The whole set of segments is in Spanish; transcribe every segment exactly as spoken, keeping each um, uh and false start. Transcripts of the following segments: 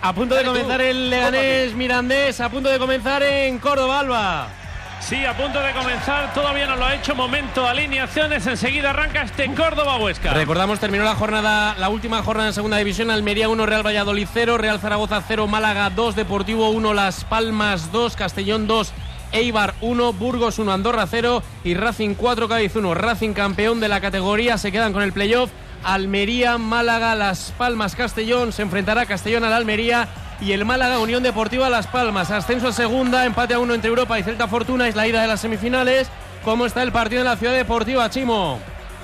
A punto de comenzar el Leganés Mirandés, a punto de comenzar en Córdoba, Alba. Sí, a punto de comenzar, todavía no lo ha hecho. Momento, alineaciones, enseguida arranca este Córdoba-Huesca. Recordamos, terminó la jornada, la última jornada en segunda división. Almería uno, Real Valladolid cero, Real Zaragoza cero, Málaga dos, Deportivo uno, Las Palmas dos, Castellón dos, Eibar uno, Burgos uno, Andorra cero y Racing cuatro, Cádiz uno. Racing campeón de la categoría, se quedan con el playoff. Almería, Málaga, Las Palmas, Castellón. Se enfrentará Castellón al Almería y el Málaga, Unión Deportiva Las Palmas. Ascenso a segunda, empate a uno entre Europa y Celta Fortuna. Es la ida de las semifinales. ¿Cómo está el partido en la Ciudad Deportiva, Chimo?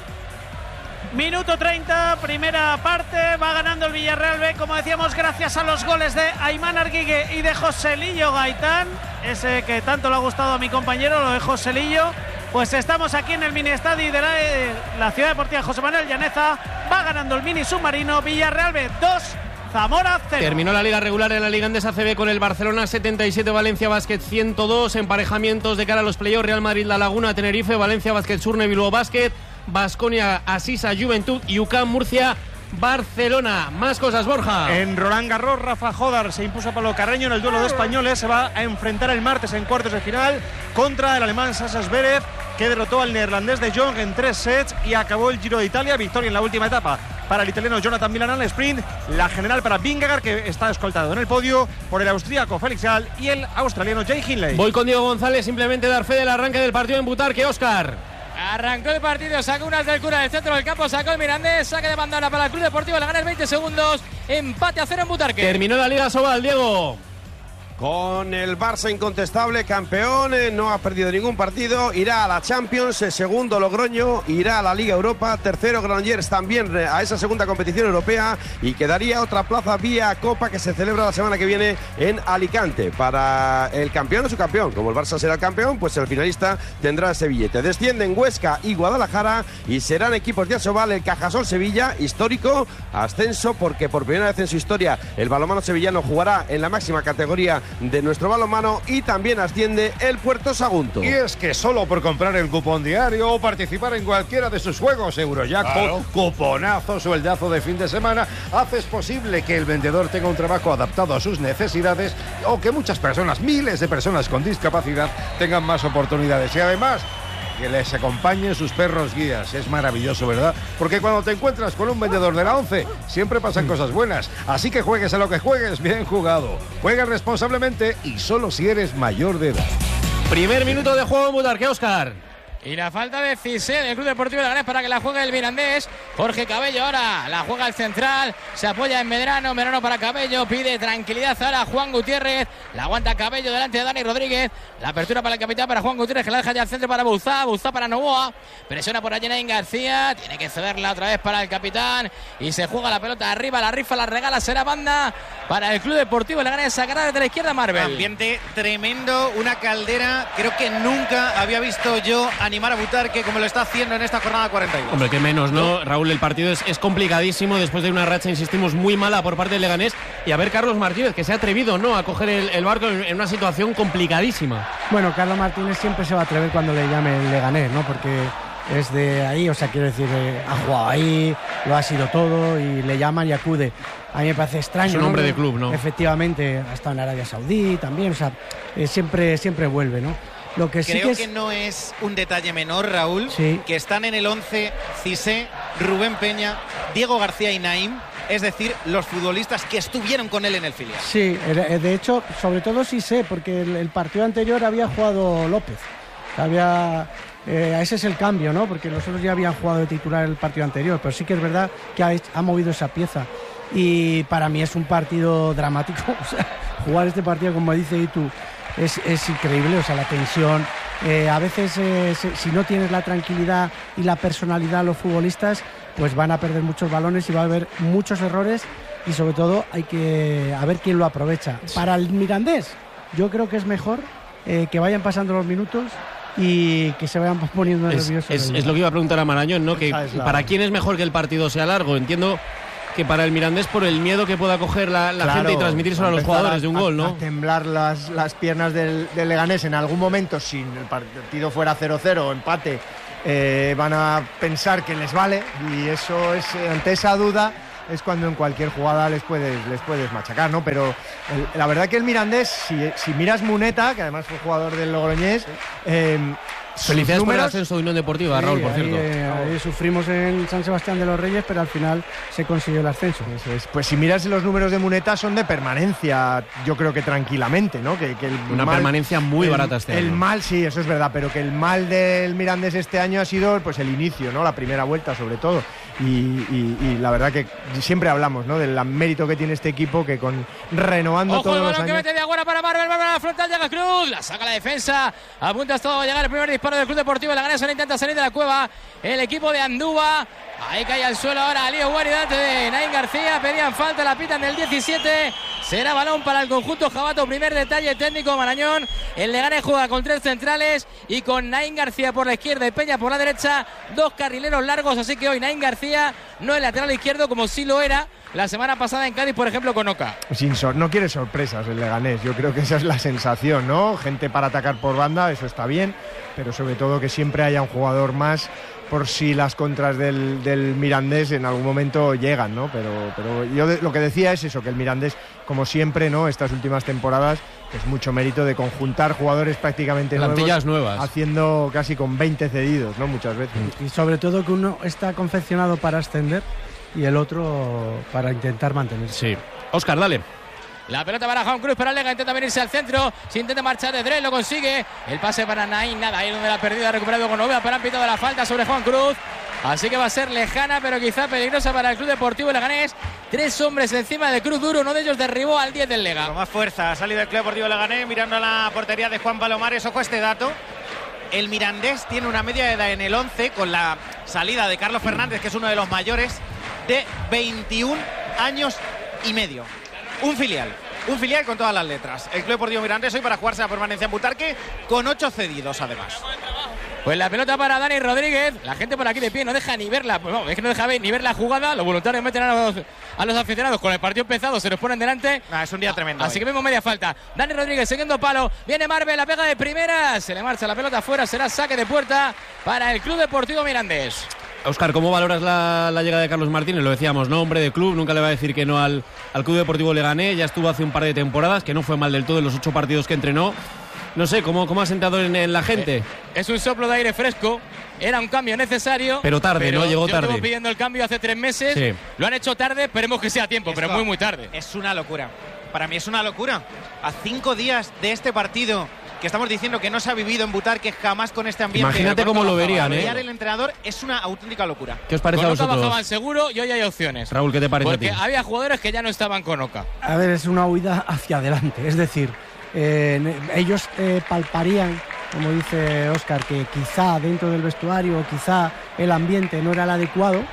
Minuto treinta, primera parte, va ganando el Villarreal B, como decíamos, gracias a los goles de Aimán Arguigue y de Joselillo Gaitán, ese que tanto le ha gustado a mi compañero, lo de Joselillo. Pues estamos aquí en el mini estadio de la, eh, la Ciudad Deportiva José Manuel Llaneza, va ganando el mini submarino, Villarreal B dos, Zamora cero. Terminó la liga regular en la Liga Endesa A C B con el Barcelona setenta y siete, Valencia Basket ciento dos, emparejamientos de cara a los playoffs, Real Madrid La Laguna, Tenerife, Valencia Basket Surne, Bilbao Basket, Baskonia, Asisa, Juventud y U C A M Murcia, Barcelona. Más cosas, Borja. En Roland Garros, Rafa Jodar se impuso a Pablo Carreño en el duelo de españoles. Se va a enfrentar el martes en cuartos de final contra el alemán Sasha Zverev, que derrotó al neerlandés de Jong en tres sets y acabó el Giro de Italia. Victoria en la última etapa para el italiano Jonathan Milan al sprint. La general para Vingegaard, que está escoltado en el podio por el austríaco Felix Gall y el australiano Jay Hindley. Voy con Diego González, simplemente dar fe del arranque del partido en Butarque. Óscar. Arrancó el partido, sacó unas del cura del centro del campo, sacó el Mirandés, saque de bandana para el Club Deportivo Leganés, veinte segundos, empate a cero en Butarque. Terminó la Liga Sobal, Diego. Con el Barça incontestable, campeón, eh, no ha perdido ningún partido, irá a la Champions, eh, segundo Logroño, irá a la Liga Europa, tercero Granollers también eh, a esa segunda competición europea y quedaría otra plaza vía Copa que se celebra la semana que viene en Alicante. Para el campeón o su campeón, como el Barça será el campeón, pues el finalista tendrá ese billete. Descienden Huesca y Guadalajara y serán equipos de Asobal el Cajasol Sevilla, histórico ascenso porque por primera vez en su historia el balonmano sevillano jugará en la máxima categoría de nuestro balonmano y también asciende el Puerto Sagunto. Y es que solo por comprar el cupón diario o participar en cualquiera de sus juegos, Eurojackpot, claro, cuponazo, sueldazo de fin de semana, haces posible que el vendedor tenga un trabajo adaptado a sus necesidades o que muchas personas, miles de personas con discapacidad tengan más oportunidades y además que les acompañen sus perros guías. Es maravilloso, ¿verdad? Porque cuando te encuentras con un vendedor de la once, siempre pasan cosas buenas. Así que juegues a lo que juegues, bien jugado. Juega responsablemente y solo si eres mayor de edad. Primer minuto de juego en Butarque, Óscar. Y la falta de Cissé del Club Deportivo Leganés para que la juegue el Mirandés. Jorge Cabello ahora la juega el central. Se apoya en Medrano. Medrano para Cabello. Pide tranquilidad ahora Juan Gutiérrez. La aguanta Cabello delante de Dani Rodríguez. La apertura para el capitán para Juan Gutiérrez, que la deja ya al centro para Bouzá. Bouzá para Novoa. Presiona por allí Nain García. Tiene que cederla otra vez para el capitán. Y se juega la pelota arriba. La rifa, la regala. Será banda para el Club Deportivo Leganés. Sacará desde la izquierda Marvel. Ambiente tremendo. Una caldera. Creo que nunca había visto yo a animar a Butarque como lo está haciendo en esta jornada cuarenta y dos. Hombre, que menos, ¿no? Raúl, el partido es, es complicadísimo después de una racha, insistimos, muy mala por parte del Leganés. Y a ver Carlos Martínez, que se ha atrevido, ¿no?, a coger el, el barco en, en una situación complicadísima. Bueno, Carlos Martínez siempre se va a atrever cuando le llame el Leganés, ¿no? Porque es de ahí, o sea, quiero decir, eh, ha jugado ahí, lo ha sido todo y le llaman y acude. A mí me parece extraño. Es un hombre ¿no? de club, ¿no? Efectivamente, ha estado en Arabia Saudí también, o sea, eh, siempre, siempre vuelve, ¿no? Lo que Creo sí que, es... que no es un detalle menor, Raúl, sí, que están en el once Cissé, Rubén Peña, Diego García y Naim, es decir, los futbolistas que estuvieron con él en el filial. Sí, de hecho, sobre todo Cissé, porque el, el partido anterior había jugado López. Había, eh, ese es el cambio, ¿no? Porque los otros ya habían jugado de titular el partido anterior, pero sí que es verdad que ha, ha movido esa pieza. Y para mí es un partido dramático. O sea, jugar este partido, como dice Itu, Es, es increíble, o sea, la tensión. Eh, a veces, eh, se, si no tienes la tranquilidad y la personalidad de los futbolistas, pues van a perder muchos balones y va a haber muchos errores y sobre todo hay que a ver quién lo aprovecha. Para el Mirandés, yo creo que es mejor eh, que vayan pasando los minutos y que se vayan poniendo nerviosos. Es, es, es lo que iba a preguntar a Marañón, ¿no? Que la... ¿Para quién es mejor que el partido sea largo? Entiendo que para el Mirandés por el miedo que pueda coger la, la claro, gente y transmitírselo a los jugadores a, de un a, gol, ¿no? A temblar las, las piernas del, del Leganés en algún momento, si el partido fuera cero cero o empate, eh, van a pensar que les vale y eso es, ante esa duda, es cuando en cualquier jugada les puedes, les puedes machacar, ¿no? Pero el, la verdad que el Mirandés, si, si miras Muneta, que además fue jugador del Logroñés, eh, felicidades números, por el ascenso de Unión Deportiva, sí, Raúl, por ahí, cierto. Eh, ahí sufrimos en San Sebastián de los Reyes, pero al final se consiguió el ascenso. Eso es. Pues si miras los números de Muneta son de permanencia, yo creo que tranquilamente, ¿no? Que, que el Una mal, permanencia muy el, barata este año. El mal, sí, eso es verdad, pero que el mal del Mirandés este año ha sido pues el inicio, ¿no? La primera vuelta sobre todo. Y, y, y la verdad que siempre hablamos, ¿no? Del mérito que tiene este equipo, que con renovando Ojo todos el los balón años. que mete de Agüera para Marvel, Marvel a la frontal, llega Cruz, la saca la defensa, a punto hasta de llegar el primer disparo del Club Deportivo Leganés, ahora intenta salir de la cueva el equipo de Andúa, ahí cae al suelo ahora Lío Guaridad de Naín García, pedían falta, la pitan del diecisiete, será balón para el conjunto jabato, primer detalle técnico Marañón, el Leganés juega con tres centrales y con Naín García por la izquierda y Peña por la derecha, dos carrileros largos, así que hoy Naín García no es lateral izquierdo como sí lo era la semana pasada en Cádiz, por ejemplo, con Oca. Sin sor- no quiere sorpresas el Leganés, yo creo que esa es la sensación, ¿no? Gente para atacar por banda, eso está bien, pero sobre todo que siempre haya un jugador más por si las contras del, del Mirandés en algún momento llegan, ¿no? Pero, pero yo de, lo que decía es eso, que el Mirandés, como siempre, ¿no? Estas últimas temporadas, pues mucho mérito de conjuntar jugadores prácticamente plantillas nuevos, nuevas, haciendo casi con veinte cedidos, ¿no? Muchas veces. Y sobre todo que uno está confeccionado para ascender y el otro para intentar mantenerse. Sí. Óscar, dale. La pelota para Juan Cruz, para Lega, intenta venirse al centro, si intenta marchar de Dre, lo consigue, el pase para Naín, nada, ahí donde la perdida ha recuperado con Ovea, pero han pitado la falta sobre Juan Cruz, así que va a ser lejana, pero quizá peligrosa para el Club Deportivo Leganés, tres hombres encima de Cruz Duro, uno de ellos derribó al diez del Lega. Con más fuerza, ha salido el Club Deportivo Leganés, mirando a la portería de Juan Palomares, ojo este dato, el Mirandés tiene una media de edad en el once, con la salida de Carlos Fernández, que es uno de los mayores, de veintiún años y medio. Un filial, un filial con todas las letras. El Club Deportivo Mirandés hoy para jugarse la permanencia en Butarque con ocho cedidos además. Pues la pelota para Dani Rodríguez, la gente por aquí de pie no deja ni verla, pues no, es que no deja ver, ni ver la jugada, los voluntarios meten a los, a los aficionados con el partido empezado, se nos ponen delante. Ah, es un día tremendo. Así hoy. que vemos media falta. Dani Rodríguez siguiendo palo, viene Marvel, la pega de primera, se le marcha la pelota afuera, será saque de puerta para el Club Deportivo Mirandés. Óscar, ¿cómo valoras la, la llegada de Carlos Martínez? Lo decíamos, ¿no? Hombre de club, nunca le va a decir que no al, al Club Deportivo Leganés, ya estuvo hace un par de temporadas, que no fue mal del todo en los ocho partidos que entrenó. No sé, ¿cómo, cómo ha sentado en, en la gente? Eh, es un soplo de aire fresco, era un cambio necesario. Pero tarde, pero ¿no? Llegó yo tarde. Llevo pidiendo el cambio hace tres meses, Sí. Lo han hecho tarde, esperemos que sea a tiempo, Esto pero muy muy tarde. Es una locura, para mí es una locura. A cinco días de este partido que estamos diciendo que no se ha vivido en Butarque jamás con este ambiente. Imagínate cómo lo verían, ¿eh? El entrenador es una auténtica locura. ¿Qué os parece Con a Oca vosotros? bajaban seguro y hoy hay opciones. Raúl, ¿qué te parece Porque a ti? había jugadores que ya no estaban con Oca. A ver, es una huida hacia adelante, es decir, eh, ellos eh, palparían, como dice Óscar, que quizá dentro del vestuario, quizá el ambiente no era el adecuado.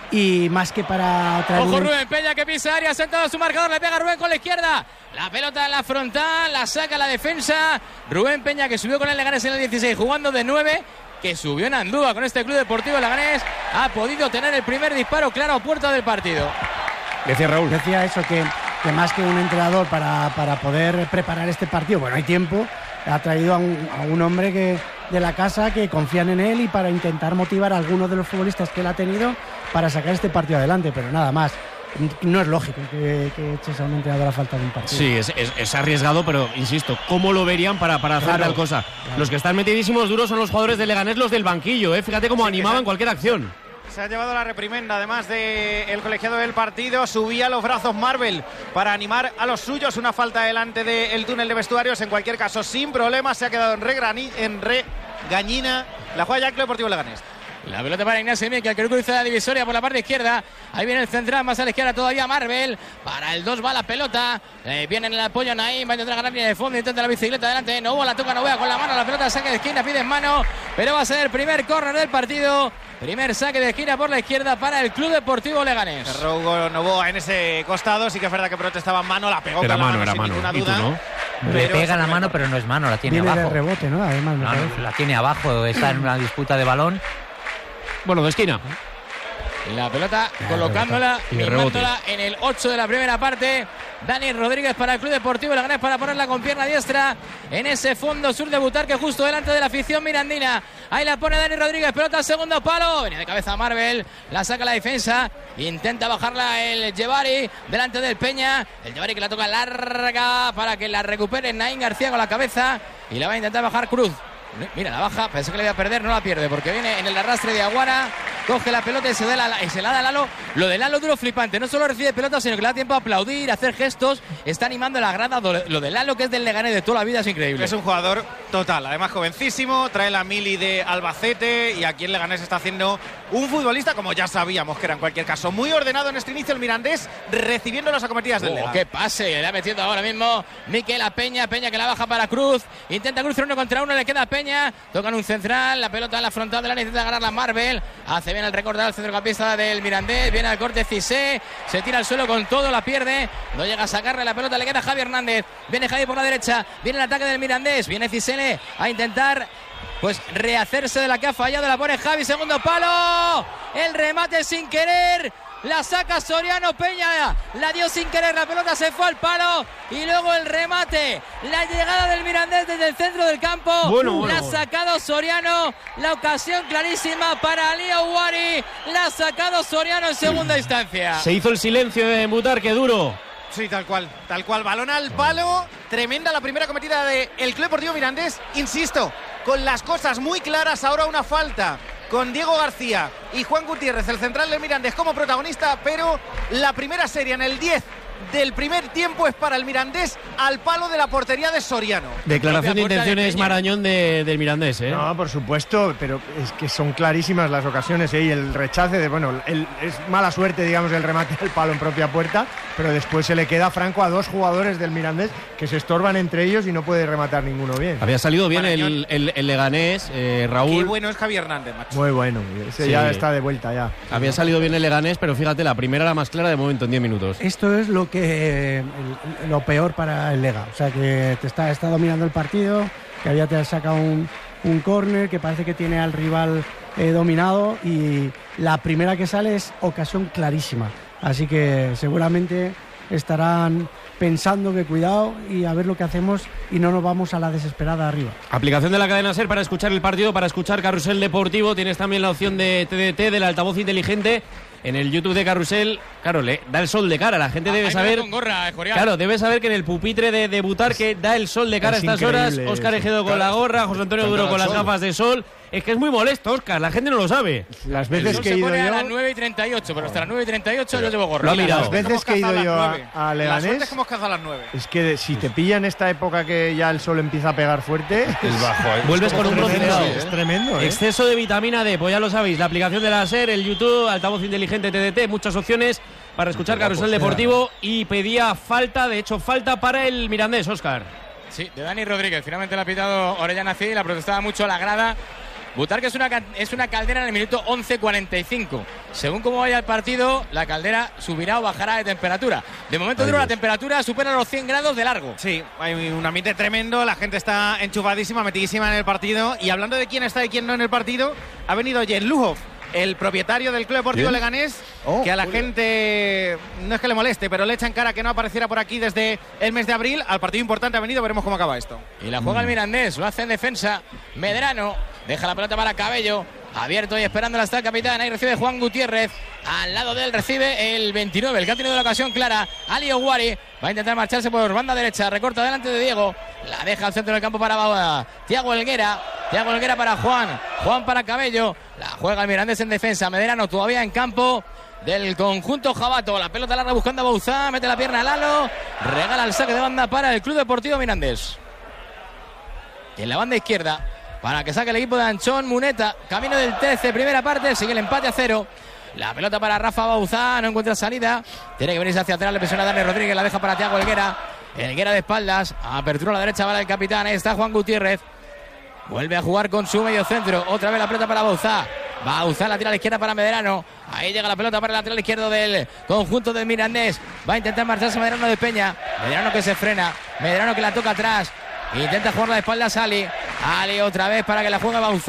Y más que para traer Ojo un- Rubén Peña que pisa área, sentado a su marcador, le pega Rubén con la izquierda. La pelota en la frontal, la saca la defensa. Rubén Peña que subió con el Leganés en el dieciséis, jugando de nueve, que subió en Andúa con este Club Deportivo Leganés. Ha podido tener el primer disparo claro a puerta del partido. Decía Raúl. Decía eso, que, que más que un entrenador para, para poder preparar este partido, bueno, hay tiempo, ha traído a un, a un hombre que de la casa que confían en él y para intentar motivar a algunos de los futbolistas que él ha tenido para sacar este partido adelante, pero nada más. No es lógico que, que eches a un entrenador a falta de un partido. Sí, es, es, es arriesgado, pero insisto, ¿cómo lo verían para, para hacer Claro, tal cosa? claro. Los que están metidísimos duros son los jugadores de Leganés, los del banquillo, ¿eh? Fíjate cómo animaban cualquier acción. Se ha llevado la reprimenda, además del colegiado del partido. Subía los brazos Marvel para animar a los suyos. Una falta delante del túnel de vestuarios. En cualquier caso, sin problemas, se ha quedado en regrani, en regañina la juega ya el Club Deportivo Leganés. La pelota para Ignacio Miquel, que cruza la divisoria por la parte izquierda. Ahí viene el central, más a la izquierda todavía Marvel. Para el dos va la pelota. Eh, viene en el apoyo Naim, va a intentar ganar línea de fondo, intenta la bicicleta adelante. No hubo, la toca Novea con la mano. La pelota saque de esquina, pide en mano. Pero va a ser el primer córner del partido. Primer saque de esquina por la izquierda para el Club Deportivo Leganés. Cerró Hugo Novoa en ese costado. Sí que es verdad que protestaba en mano. La pegó Era con la mano, mano, era sin mano. ninguna ¿Y tú duda. no? Le Pero pega la se mano, pero no es mano, la tiene Viene de abajo. rebote, ¿no? Además, me No, parece. la tiene abajo, está en una disputa de balón. Bueno, de esquina. La pelota colocándola, y mimándola en el ocho de la primera parte. Dani Rodríguez para el Club Deportivo Leganés para ponerla con pierna diestra en ese fondo sur de Butarque, justo delante de la afición mirandina. Ahí la pone Dani Rodríguez, pelota al segundo palo. Viene de cabeza Marvel, la saca la defensa. Intenta bajarla el Yevari delante del Peña. El Yevari que la toca larga para que la recupere Naín García con la cabeza. Y la va a intentar bajar Cruz. Mira, la baja, pensé que le iba a perder, no la pierde porque viene en el arrastre de Aguara, coge la pelota y se, da la, y se la da a Lalo. Lo de Lalo duro flipante, no solo recibe pelota, sino que le da tiempo a aplaudir, a hacer gestos, está animando la grada. Lo de Lalo, que es del Leganés de toda la vida, es increíble. Es un jugador total, además jovencísimo, trae la mili de Albacete y aquí en Leganés está haciendo un futbolista como ya sabíamos que era en cualquier caso. Muy ordenado en este inicio el Mirandés, recibiendo las acometidas del oh, Lega. ¡Qué pase! Le ha metido ahora mismo Miquel a Peña, Peña que la baja para Cruz, intenta Cruz uno contra uno, le queda a Peña. Tocan un central, la pelota en la frontal del área, intenta ganar la Marvel, hace bien el recorte al centrocampista del Mirandés, viene al corte Cissé, se tira al suelo con todo, la pierde, no llega a sacarle la pelota, le queda Javi Hernández, viene Javi por la derecha, viene el ataque del Mirandés, viene Cissé a intentar pues rehacerse de la que ha fallado, la pone Javi, segundo palo, el remate sin querer. La saca Soriano, Peña la dio sin querer, la pelota se fue al palo y luego el remate, la llegada del Mirandés desde el centro del campo, bueno, bueno, la ha bueno. sacado Soriano, la ocasión clarísima para Ali Ouari, la ha sacado Soriano en segunda instancia. Se hizo el silencio de Butarque, duro. Sí, tal cual, tal cual, balón al palo, tremenda la primera cometida del Club Deportivo Mirandés, insisto, con las cosas muy claras, ahora una falta con Diego García y Juan Gutiérrez, el central del Mirandés, como protagonista, pero la primera serie en el diez del primer tiempo es para el Mirandés al palo de la portería de Soriano. Declaración de intenciones de Marañón de, del Mirandés, ¿eh? No, por supuesto, pero es que son clarísimas las ocasiones, ¿eh? Y el rechace de, bueno, el, es mala suerte, digamos, el remate al palo en propia puerta, pero después se le queda franco a dos jugadores del Mirandés que se estorban entre ellos y no puede rematar ninguno bien. Había salido bien Marañón. el, el, el Leganés, eh, Raúl. Qué bueno es Javi Hernández, macho. Muy bueno, ese Sí. ya está de vuelta ya. Había salido bien el Leganés, pero fíjate, la primera era más clara de momento en diez minutos. Esto es lo que eh, el- lo peor para el Lega. O sea, que te está, está dominando el partido, que había te saca un, un córner, que parece que tiene al rival eh, dominado y la primera que sale es ocasión clarísima. Así que seguramente estarán pensando que cuidado y a ver lo que hacemos y no nos vamos a la desesperada arriba. Aplicación de la cadena SER para escuchar el partido, para escuchar Carrusel Deportivo. Tienes también la opción de T D T, del altavoz inteligente. En el YouTube de Carrusel, claro, le da el sol de cara. La gente Ah, debe ahí saber. me da con gorra, eh, Jorial. Claro, debe saber que en el pupitre de, de Butarque da el sol de cara Es a estas horas. increíble Óscar eso. Ejedo con la gorra, José Antonio Con Duro cada con las sol. gafas de sol. Es que es muy molesto, Óscar. La gente no lo sabe. Las El veces sol que he se ido pone a las yo, nueve y treinta y ocho, pero hasta las nueve y treinta y ocho yo llevo gorra. Lo ha mirado. las veces que he ido yo a, a La suerte Leganés, es que hemos cazado a las nueve. es que si te pillan esta época que ya el sol empieza a pegar fuerte, Es bajo, ¿eh? Vuelves con un tremendo, bronceado. es tremendo, ¿eh? Exceso de vitamina D, pues ya lo sabéis. La aplicación de la SER, el YouTube, altavoz inteligente T D T, muchas opciones para escuchar Carrusel Deportivo. Y pedía falta, de hecho, falta para el Mirandés, Óscar. Sí, de Dani Rodríguez. Finalmente le ha pitado Orellana Cid y la protestaba mucho la grada. Butarque es una, ca- es una caldera en el minuto once cuarenta y cinco. Según cómo vaya el partido, la caldera subirá o bajará de temperatura. De momento duro la temperatura supera los cien grados de largo. Sí, hay un ambiente tremendo, la gente está enchufadísima, metidísima en el partido. Y hablando de quién está y quién no en el partido, ha venido Jen Lujov, el propietario del Club Deportivo ¿Quién? Leganés, Oh, que a la joder. gente no es que le moleste, pero le echan cara que no apareciera por aquí desde el mes de abril. Al partido importante ha venido, veremos cómo acaba esto. Y la juega el Mirandés, lo hace en defensa. Medrano deja la pelota para Cabello. Abierto y esperándola está el capitán. Ahí recibe Juan Gutiérrez. Al lado de él recibe el veintinueve, el que ha tenido la ocasión clara. Ali Ouari va a intentar marcharse por banda derecha. Recorta delante de Diego. La deja al centro del campo para Tiago Helguera. Tiago Helguera para Juan. Juan para Cabello. La juega el Mirandés en defensa. Medrano todavía en campo del conjunto jabato. La pelota larga buscando a Bauzá. Mete la pierna a Lalo. Regala el saque de banda para el Club Deportivo Mirandés. En la banda izquierda, para que saque el equipo de Anchón Muneta. Camino del trece, primera parte, sigue el empate a cero. La pelota para Rafa Bauzá, no encuentra salida. Tiene que venirse hacia atrás, le presiona a Dani Rodríguez, la deja para Tiago Helguera. Helguera de espaldas, apertura a la derecha para el capitán, ahí está Juan Gutiérrez. Vuelve a jugar con su medio centro, otra vez la pelota para Bauzá. Bauzá la tira a la izquierda para Medrano. Ahí llega la pelota para el lateral izquierdo del conjunto del Mirandés. Va a intentar marcharse Medrano de Peña. Medrano que se frena, Medrano que la toca atrás. Intenta jugar la espalda a Ali. Ali otra vez para que la juegue Bauzá.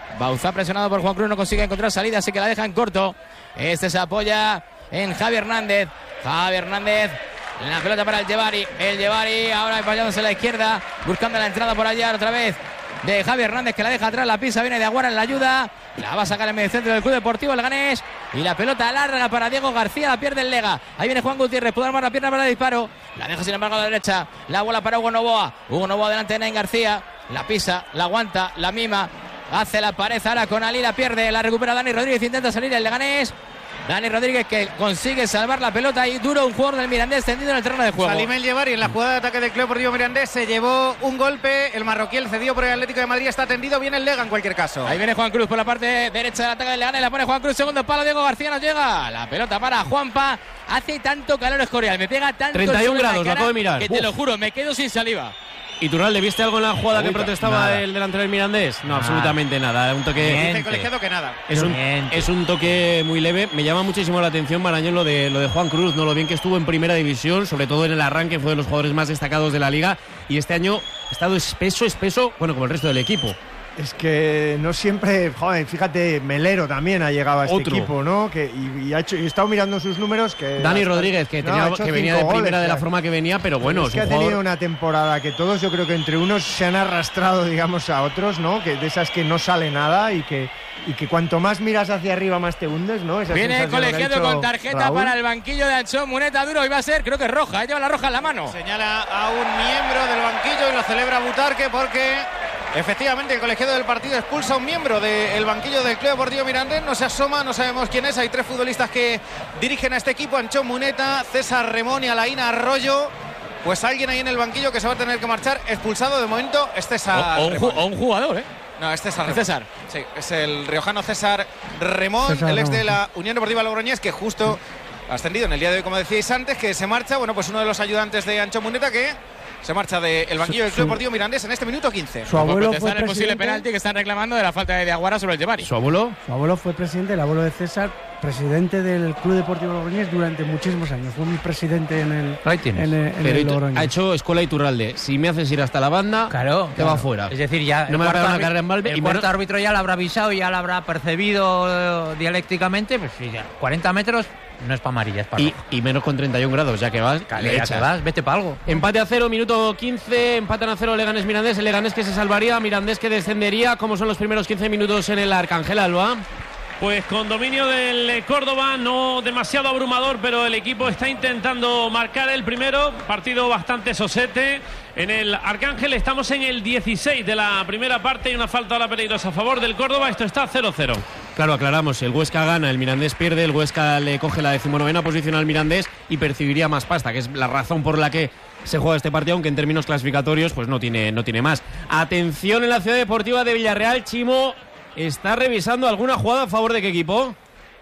Bauzá presionado por Juan Cruz, no consigue encontrar salida, así que la deja en corto. Este se apoya en Javi Hernández. Javi Hernández, la pelota para el Yevari. El Yevari ahora apoyándose a la izquierda, buscando la entrada por allá otra vez de Javi Hernández, que la deja atrás, la pisa, viene de Aguara en la ayuda. La va a sacar en medio centro del Club Deportivo Leganés. Y la pelota larga para Diego García, la pierde el Lega. Ahí viene Juan Gutiérrez, puede armar la pierna para el disparo. La deja sin embargo a la derecha. La bola para Hugo Novoa. Hugo Novoa delante de Nain García. La pisa, la aguanta, la mima. Hace la pared ahora con Ali, la pierde. La recupera Dani Rodríguez, intenta salir el Leganés. Dani Rodríguez que consigue salvar la pelota y duro un jugador del Mirandés tendido en el terreno de juego. Salim El Yevari en la jugada de ataque del Club Deportivo Mirandés se llevó un golpe. El marroquí, el cedido por el Atlético de Madrid, está tendido. Viene el Lega en cualquier caso. Ahí viene Juan Cruz por la parte derecha del ataque del Leganés. La pone Juan Cruz, segundo palo. Diego García nos llega. La pelota para Juanpa. Hace tanto calor Escorial. Me pega tanto treinta y uno el sol en grados, la lo cara acabo de mirar. que te Uf. lo juro, me quedo sin saliva. Iturralde, ¿viste algo en la jugada Uy, que protestaba nada. el delantero del Mirandés? No, Nada. absolutamente nada. Un toque. Dice el colegiado que nada. Es un, Miente. es un toque muy leve. Me llama muchísimo la atención, Marañón, lo de, lo de Juan Cruz, ¿no? Lo bien que estuvo en primera división, sobre todo en el arranque, fue de los jugadores más destacados de la liga. Y este año ha estado espeso, espeso, bueno, como el resto del equipo. Es que no siempre, joder, fíjate, Melero también ha llegado a este Otro. equipo, ¿no? Que, y, y ha hecho, y he estado mirando sus números que... Dani hasta- Rodríguez, que, no, tenía- ha hecho que venía de cinco primera goles, de la ya. forma que venía, pero bueno, es que es ha un tenido jugador- una temporada que todos, yo creo que entre unos se han arrastrado, digamos, a otros, ¿no? Que de esas que no sale nada y que, y que cuanto más miras hacia arriba más te hundes, ¿no? Esa Viene sensación que ha colegiado dicho con tarjeta Raúl. para el banquillo de Anchón. Muneta duro y va a ser, creo que es roja. ¿eh? Lleva la roja en la mano. Señala a un miembro del banquillo y lo celebra Butarque porque efectivamente el colegiado del partido expulsa a un miembro del banquillo del Club Deportivo Mirandés. No se asoma, no sabemos quién es. Hay tres futbolistas que dirigen a este equipo: Anchón Muneta, César Remón y Alaína Arroyo. Pues alguien ahí en el banquillo que se va a tener que marchar. Expulsado de momento es César O, o un, ju- Remón. o un jugador, ¿eh? No, es César Es Remón. César. Sí, es el riojano César Remón, César el ex Remón, de la Unión Deportiva Logroñés, que justo ha ascendido en el día de hoy, como decíais antes, que se marcha. Bueno, pues uno de los ayudantes de Anchón Muneta que se marcha del banquillo del Su- Club Deportivo Mirandés en este minuto quince. Su Por abuelo fue protestar el posible presidente, penalti que están reclamando de la falta de Aguara sobre el Yevari. ¿Su abuelo? su abuelo fue presidente, el abuelo de César, presidente del Club Deportivo Logroñés durante muchísimos años. Fue mi presidente en el, Ahí tienes. en el, en Pero el Itu- Logroñés. ha hecho escuela Iturralde. Si me haces ir hasta la banda, Claro, te claro. va fuera. Es decir, ya No me va a cuarto pegar una arbi- carrera en Valve el y cuarto menos- árbitro ya lo habrá avisado y ya lo habrá percibido eh, dialécticamente. Pues sí, ya. cuarenta metros no es para amarilla, es para Y, roja. y menos con treinta y un grados, ya que vas. Cale, le ya echas. te vas, vete para algo. Empate a cero, minuto quince, empatan a cero Leganés Mirandés, el Leganés que se salvaría, Mirandés que descendería. ¿Cómo son los primeros quince minutos en el Arcángel, Alba? Pues con dominio del eh, Córdoba, no demasiado abrumador, pero el equipo está intentando marcar el primero. Partido bastante sosete. En el Arcángel estamos en el dieciséis de la primera parte y una falta ahora peligrosa a favor del Córdoba. Esto está cero cero. Claro, aclaramos, el Huesca gana, el Mirandés pierde, el Huesca le coge la decimonovena posición al Mirandés y percibiría más pasta, que es la razón por la que se juega este partido, aunque en términos clasificatorios pues no tiene, no tiene más. Atención en la Ciudad Deportiva de Villarreal, Chimo está revisando alguna jugada a favor de qué equipo.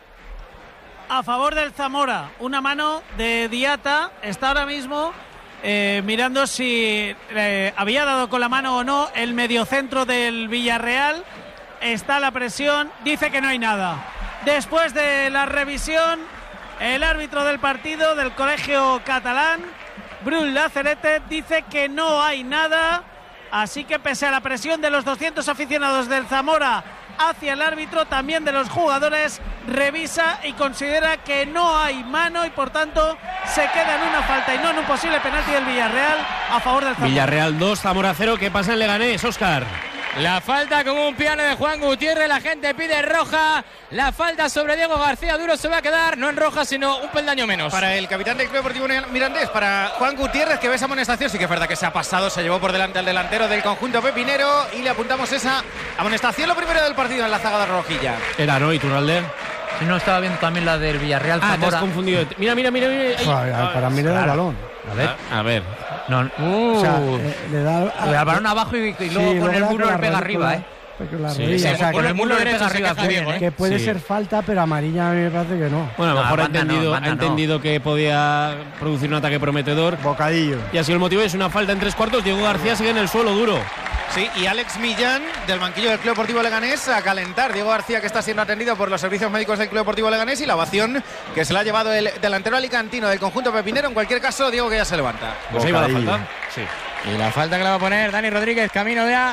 A favor del Zamora, una mano de Diata. Está ahora mismo eh, mirando si eh, había dado con la mano o no el mediocentro del Villarreal. Está la presión, dice que no hay nada. Después de la revisión, el árbitro del partido del colegio catalán, Brun Lazarete, dice que no hay nada. Así que pese a la presión de los doscientos aficionados del Zamora hacia el árbitro, también de los jugadores, revisa y considera que no hay mano y por tanto se queda en una falta y no en un posible penalti del Villarreal a favor del Zamora. Villarreal dos, Zamora cero, ¿qué pasa en Leganés, Óscar? La falta como un piano de Juan Gutiérrez, la gente pide roja. La falta sobre Diego García Duro se va a quedar, no en roja, sino un peldaño menos. Para el capitán del Club Deportivo Mirandés, para Juan Gutiérrez, que ve esa amonestación. Sí que es verdad que se ha pasado, se llevó por delante al delantero del conjunto pepinero y le apuntamos esa amonestación, lo primero del partido en la zaga de Rojilla. Era, ¿no? Iturralde. Si no, estaba viendo también la del Villarreal Ah, te has Zamora. confundido. Mira, mira, mira. mira. Ay. Joder, para mí le da el balón. A ver. A, a ver. No, O sea, eh, le da le da el balón abajo y, y Sí, luego con el da muro con le la pega rodilla, arriba, con ¿eh? la- con la Sí, rodilla, sí, o sea, con que, el muro le derecho pega se arriba queja bien, Diego, ¿eh? que puede Sí. ser falta, pero amarilla a mí me parece que no. Bueno, a lo No, mejor ha banda no, entendido, banda ha no. entendido que podía producir un ataque prometedor. Bocadillo. Y así el motivo es una falta en tres cuartos. Diego García sigue en el suelo duro. Sí, y Alex Millán, del banquillo del Club Deportivo Leganés, a calentar. Diego García, que está siendo atendido por los servicios médicos del Club Deportivo Leganés, y la ovación que se la ha llevado el delantero alicantino del conjunto pepinero. En cualquier caso, Diego que ya se levanta. Pues ahí va la Bocadillo. falta. Sí. Y la falta que la va a poner Dani Rodríguez, camino de a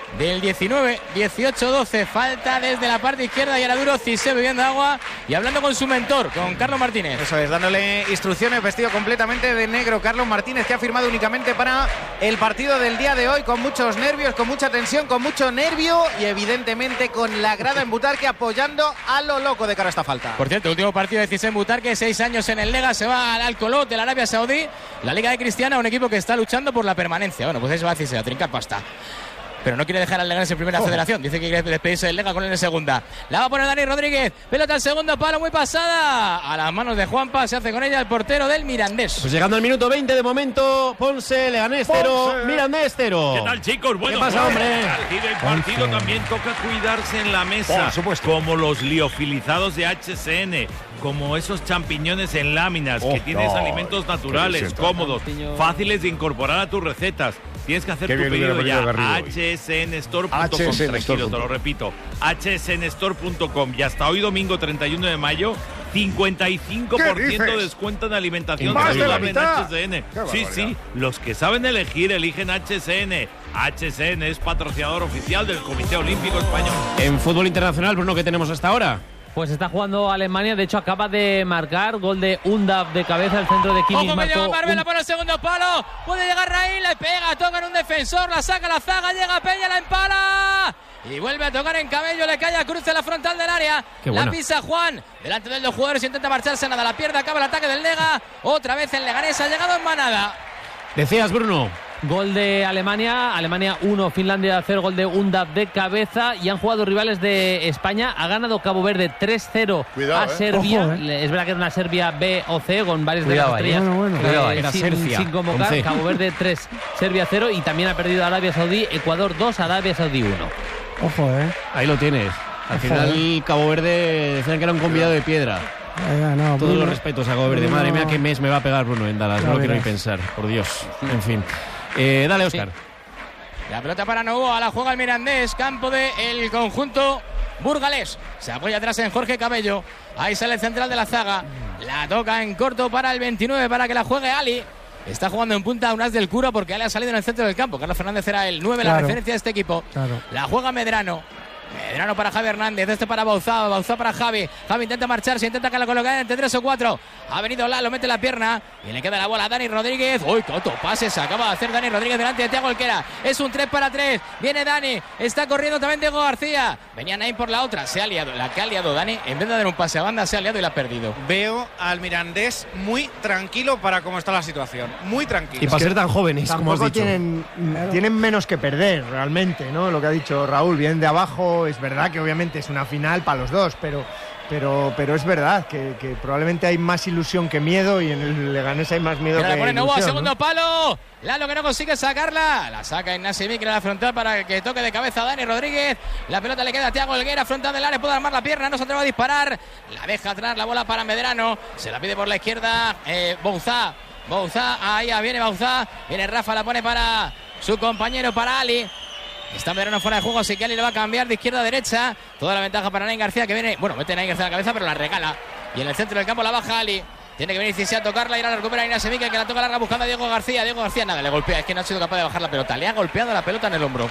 del diecinueve, dieciocho doce. Falta desde la parte izquierda y ahora Duro Cissé bebiendo agua y hablando con su mentor, con Carlos Martínez. Eso es, dándole instrucciones, vestido completamente de negro. Carlos Martínez, que ha firmado únicamente para el partido del día de hoy, con muchos nervios, con mucha tensión, con mucho nervio y evidentemente con la grada en Butarque apoyando a lo loco de cara a esta falta. Por cierto, último partido de Cissé en Butarque, seis años en el Lega, se va al Al-Kholot de la Arabia Saudí, la Liga de Cristiana, un equipo que está luchando por la permanencia. Bueno, pues ahí se va a Cissé a trincar pasta. Pero no quiere dejar al Leganés en primera oh. federación. Dice que quiere despedirse del Lega con él en segunda. La va a poner Dani Rodríguez. Pelota al segundo palo, muy pasada. A las manos de Juanpa, se hace con ella el portero del Mirandés. Pues llegando al minuto veinte de momento, Ponce, Leganés cero, Mirandés cero. ¿Qué tal, chicos? Bueno, ¿qué pasa, hombre? El partido Ponce. También toca cuidarse en la mesa. Por supuesto. Como los liofilizados de H C N. Como esos champiñones en láminas, oh, que tienes no. alimentos naturales, cómodos, fáciles de incorporar a tus recetas. Tienes que hacer Qué tu pedido ya a H S N store punto com. Tranquilo, te lo repito. H S N store punto com. Y hasta hoy domingo treinta y uno de mayo, cincuenta y cinco por ciento de descuento en alimentación saludable en H S N. Sí, sí, los que saben elegir, eligen H S N. H S N es patrocinador oficial del Comité Olímpico Español. En fútbol internacional, Bruno, ¿qué tenemos hasta ahora? Pues está jugando Alemania, de hecho acaba de marcar gol de Undav de cabeza al centro de Kimmich. Ojo que llega Marbella un... por el segundo palo, puede llegar Raíl, le pega, toca en un defensor, la saca la zaga, llega Peña, la empala y vuelve a tocar en Cabello, le cae a Cruz en la frontal del área, la pisa Juan, delante de dos jugadores, intenta marcharse, nada, la pierde, acaba el ataque del Lega, otra vez el Leganés ha llegado en manada. Decías, Bruno. Gol de Alemania, Alemania uno, Finlandia cero, gol de Undav de cabeza y han jugado rivales de España. Ha ganado Cabo Verde tres cero a eh. Serbia. Ojo, eh. Es verdad que es una Serbia B o C con varias Cuidado, de las estrellas. bueno, bueno. Cuidado, era sin, Serbia, sin convocar. Cabo Verde tres, Serbia cero y también ha perdido Arabia Saudí, Ecuador dos, Arabia Saudí uno. Ojo, eh. Ahí lo tienes. Al Ojo, final eh. Cabo Verde decían que era un convidado de piedra. Eh, no, Todos Bruno, los respetos a Cabo Verde. Bruno. Madre mía, qué mes me va a pegar Bruno en Dallas. Ya No lo quiero ni verás. pensar, por Dios. En fin. Eh, dale, Óscar. Sí. La pelota para Novoa, la juega el Mirandés, campo del conjunto burgalés. Se apoya atrás en Jorge Cabello. Ahí sale el central de la zaga. La toca en corto para el veintinueve para que la juegue Ali. Está jugando en punta un as del Cura porque Ali ha salido en el centro del campo. Carlos Fernández era el nueve, claro. la referencia de este equipo. Claro. La juega Medrano. Medrano para Javi Hernández, este para Bauzá, Bauzá para Javi. Javi intenta marcharse, intenta que la coloque entre tres o cuatro. Ha venido Lalo, mete la pierna y le queda la bola a Dani Rodríguez. Uy, Toto, pase, se acaba de hacer Dani Rodríguez delante de Thiago Alquera. Es un tres para tres. Viene Dani, está corriendo también Diego García. Venía Naim por la otra, se ha liado. La que ha liado Dani, en vez de dar un pase a banda, se ha liado y la ha perdido. Veo al Mirandés muy tranquilo para cómo está la situación. Muy tranquilo. Y para ser tan jóvenes, como has Tampoco dicho. tienen, tienen menos que perder realmente, ¿no? Lo que ha dicho Raúl, vienen de abajo, es verdad que obviamente es una final para los dos, pero, pero, pero es verdad que, que probablemente hay más ilusión que miedo y en el Leganés hay más miedo Pero que la pone ilusión, Novoa, ¿no? segundo palo. Lalo que no consigue sacarla. La saca Ignacio Miquel a la frontal para que toque de cabeza a Dani Rodríguez. La pelota le queda a Thiago Helguera, frontal del área, puede armar la pierna, no se atreve a disparar. La deja atrás la bola para Medrano. Se la pide por la izquierda eh, Bouzá. Bouzá, ahí viene Bouzá. Viene Rafa, la pone para su compañero, para Ali. Está Medrano fuera de juego, así que Ali le va a cambiar de izquierda a derecha. Toda la ventaja para Nain García, que viene, bueno, mete Nain García a la cabeza, pero la regala. Y en el centro del campo la baja Ali. Tiene que venir Cissé a tocarla y ahora la recupera Ignacio Miquel, que la toca larga buscando a Diego García. Diego García nada, le golpea, es que no ha sido capaz de bajar la pelota. Le ha golpeado la pelota en el hombro.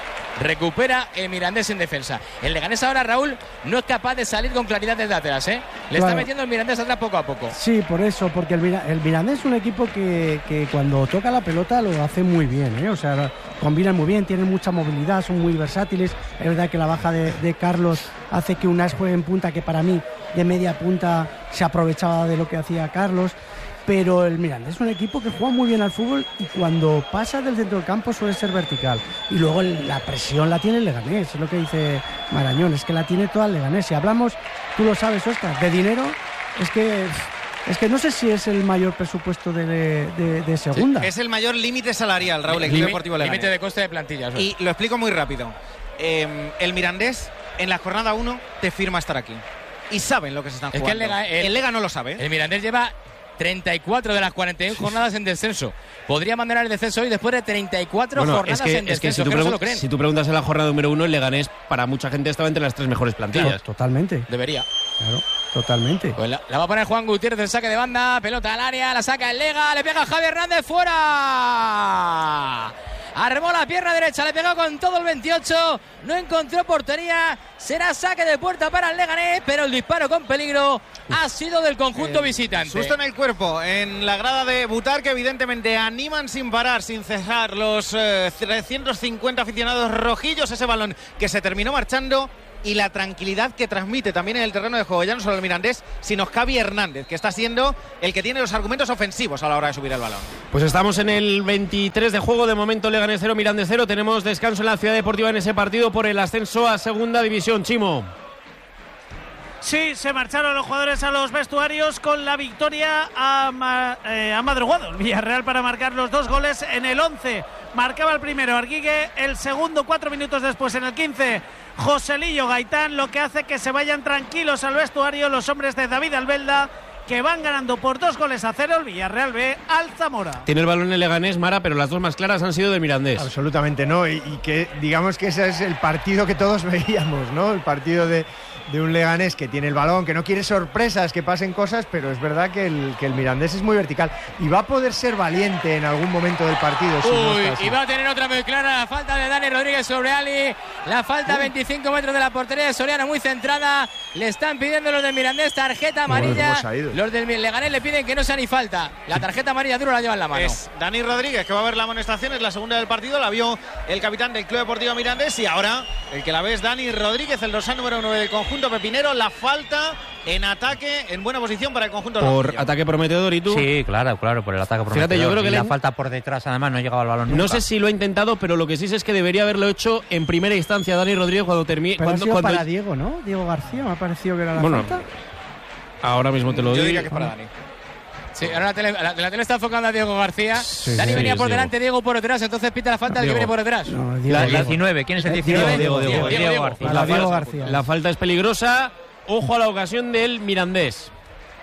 Recupera el Mirandés en defensa. El Leganés ahora, Raúl, no es capaz de salir con claridad desde atrás, ¿eh? Le Claro. está metiendo el Mirandés atrás poco a poco. Sí, por eso, porque el, Mira- el Mirandés es un equipo que, que cuando toca la pelota lo hace muy bien, ¿eh? O sea, combinan muy bien, tienen mucha movilidad, son muy versátiles. Es verdad que la baja de, de Carlos hace que Unás juegue en punta, que para mí de media punta se aprovechaba de lo que hacía Carlos. Pero el Mirandés es un equipo que juega muy bien al fútbol y cuando pasa del centro del campo suele ser vertical. Y luego el- la presión la tiene el Leganés, es lo que dice Marañón, es que la tiene toda el Leganés. Si hablamos, tú lo sabes, Óscar, de dinero, es que es que no sé si es el mayor presupuesto de, de, de segunda. Es el mayor límite salarial, Raúl, el Club Limi- Deportivo Leganés. Límite de coste de plantillas. Y lo explico muy rápido. Eh, el Mirandés, en la jornada uno, te firma estar aquí. Y saben lo que se están Es que jugando. el Lega- el- el Lega no lo sabe. ¿eh? El Mirandés lleva treinta y cuatro de las cuarenta y uno jornadas en descenso. Podría abandonar el descenso hoy después de treinta y cuatro Bueno, jornadas es que, en es que descenso. si, tú que no se pregun- lo creen. si tú preguntas en la jornada número uno, el Leganés para mucha gente estaba entre las tres mejores plantillas. Claro, totalmente. Debería. Claro, totalmente. Pues la, la va a poner Juan Gutiérrez, el saque de banda, pelota al área, la saca el Lega, le pega Javi Hernández fuera. armó la pierna derecha, le pegó con todo el veintiocho, no encontró portería, será saque de puerta para el Leganés, pero el disparo con peligro ha sido del conjunto eh, visitante. Susto en el cuerpo, en la grada de Butarque, evidentemente animan sin parar, sin cejar los eh, trescientos cincuenta aficionados rojillos, ese balón que se terminó marchando. Y la tranquilidad que transmite también en el terreno de juego, ya no solo el Mirandés, sino Javi Hernández, que está siendo el que tiene los argumentos ofensivos a la hora de subir el balón. Pues estamos en el veintitrés de juego, de momento Leganés cero, Mirandés cero. Tenemos descanso en la Ciudad Deportiva en ese partido por el ascenso a Segunda División. Chimo. Sí, se marcharon los jugadores a los vestuarios con la victoria a, ma, eh, a madrugado el Villarreal para marcar los dos goles en el once. Marcaba el primero Arguigue, el segundo cuatro minutos después en el quince Joselillo Gaitán, lo que hace que se vayan tranquilos al vestuario los hombres de David Albelda, que van ganando por dos goles a cero el Villarreal B al Zamora. Tiene el balón el Leganés, Mara, pero las dos más claras han sido del Mirandés. Absolutamente no, y, y que digamos que ese es el partido que todos veíamos, ¿no? El partido de, de un Leganés que tiene el balón, que no quiere sorpresas, que pasen cosas, pero es verdad que el, que el Mirandés es muy vertical y va a poder ser valiente en algún momento del partido. Si Uy, no está así. Y va a tener otra muy clara, la falta de Dani Rodríguez sobre Ali, la falta a veinticinco metros de la portería de Soriano, muy centrada, le están pidiendo los del Mirandés tarjeta amarilla, los del Leganés le piden que no sea ni falta, la tarjeta amarilla duro la lleva en la mano. Es Dani Rodríguez que va a ver la amonestación, es la segunda del partido, la vio el capitán del Club Deportivo Mirandés y ahora el que la ve es Dani Rodríguez, el dorsal número nueve del conjunto pepinero. La falta en ataque, en buena posición para el conjunto por rojillo. Ataque prometedor. ¿Y tú? Sí, claro, claro, por el ataque prometedor. Fíjate, yo creo que y le... la falta por detrás, además, no ha llegado al balón nunca. No sé si lo ha intentado, pero lo que sí sé es que debería haberlo hecho en primera instancia Dani Rodríguez cuando termine. Pero cuando, ha sido cuando... para Diego, ¿no? Diego García, me ha parecido que era la bueno, falta. Ahora mismo te lo Yo digo. diría que es para Dani. Sí, ahora la tele, la, la tele está enfocando a Diego García. Sí, Dani sí, venía sí, por Diego. delante, Diego por detrás, entonces pita la falta del que viene por detrás. No, Diego, La Diego. diecinueve, ¿quién es el diecinueve? Diego, Diego, Diego, Diego, Diego. García. Para La, Diego falta, García. la falta es peligrosa. Ojo a la ocasión del Mirandés.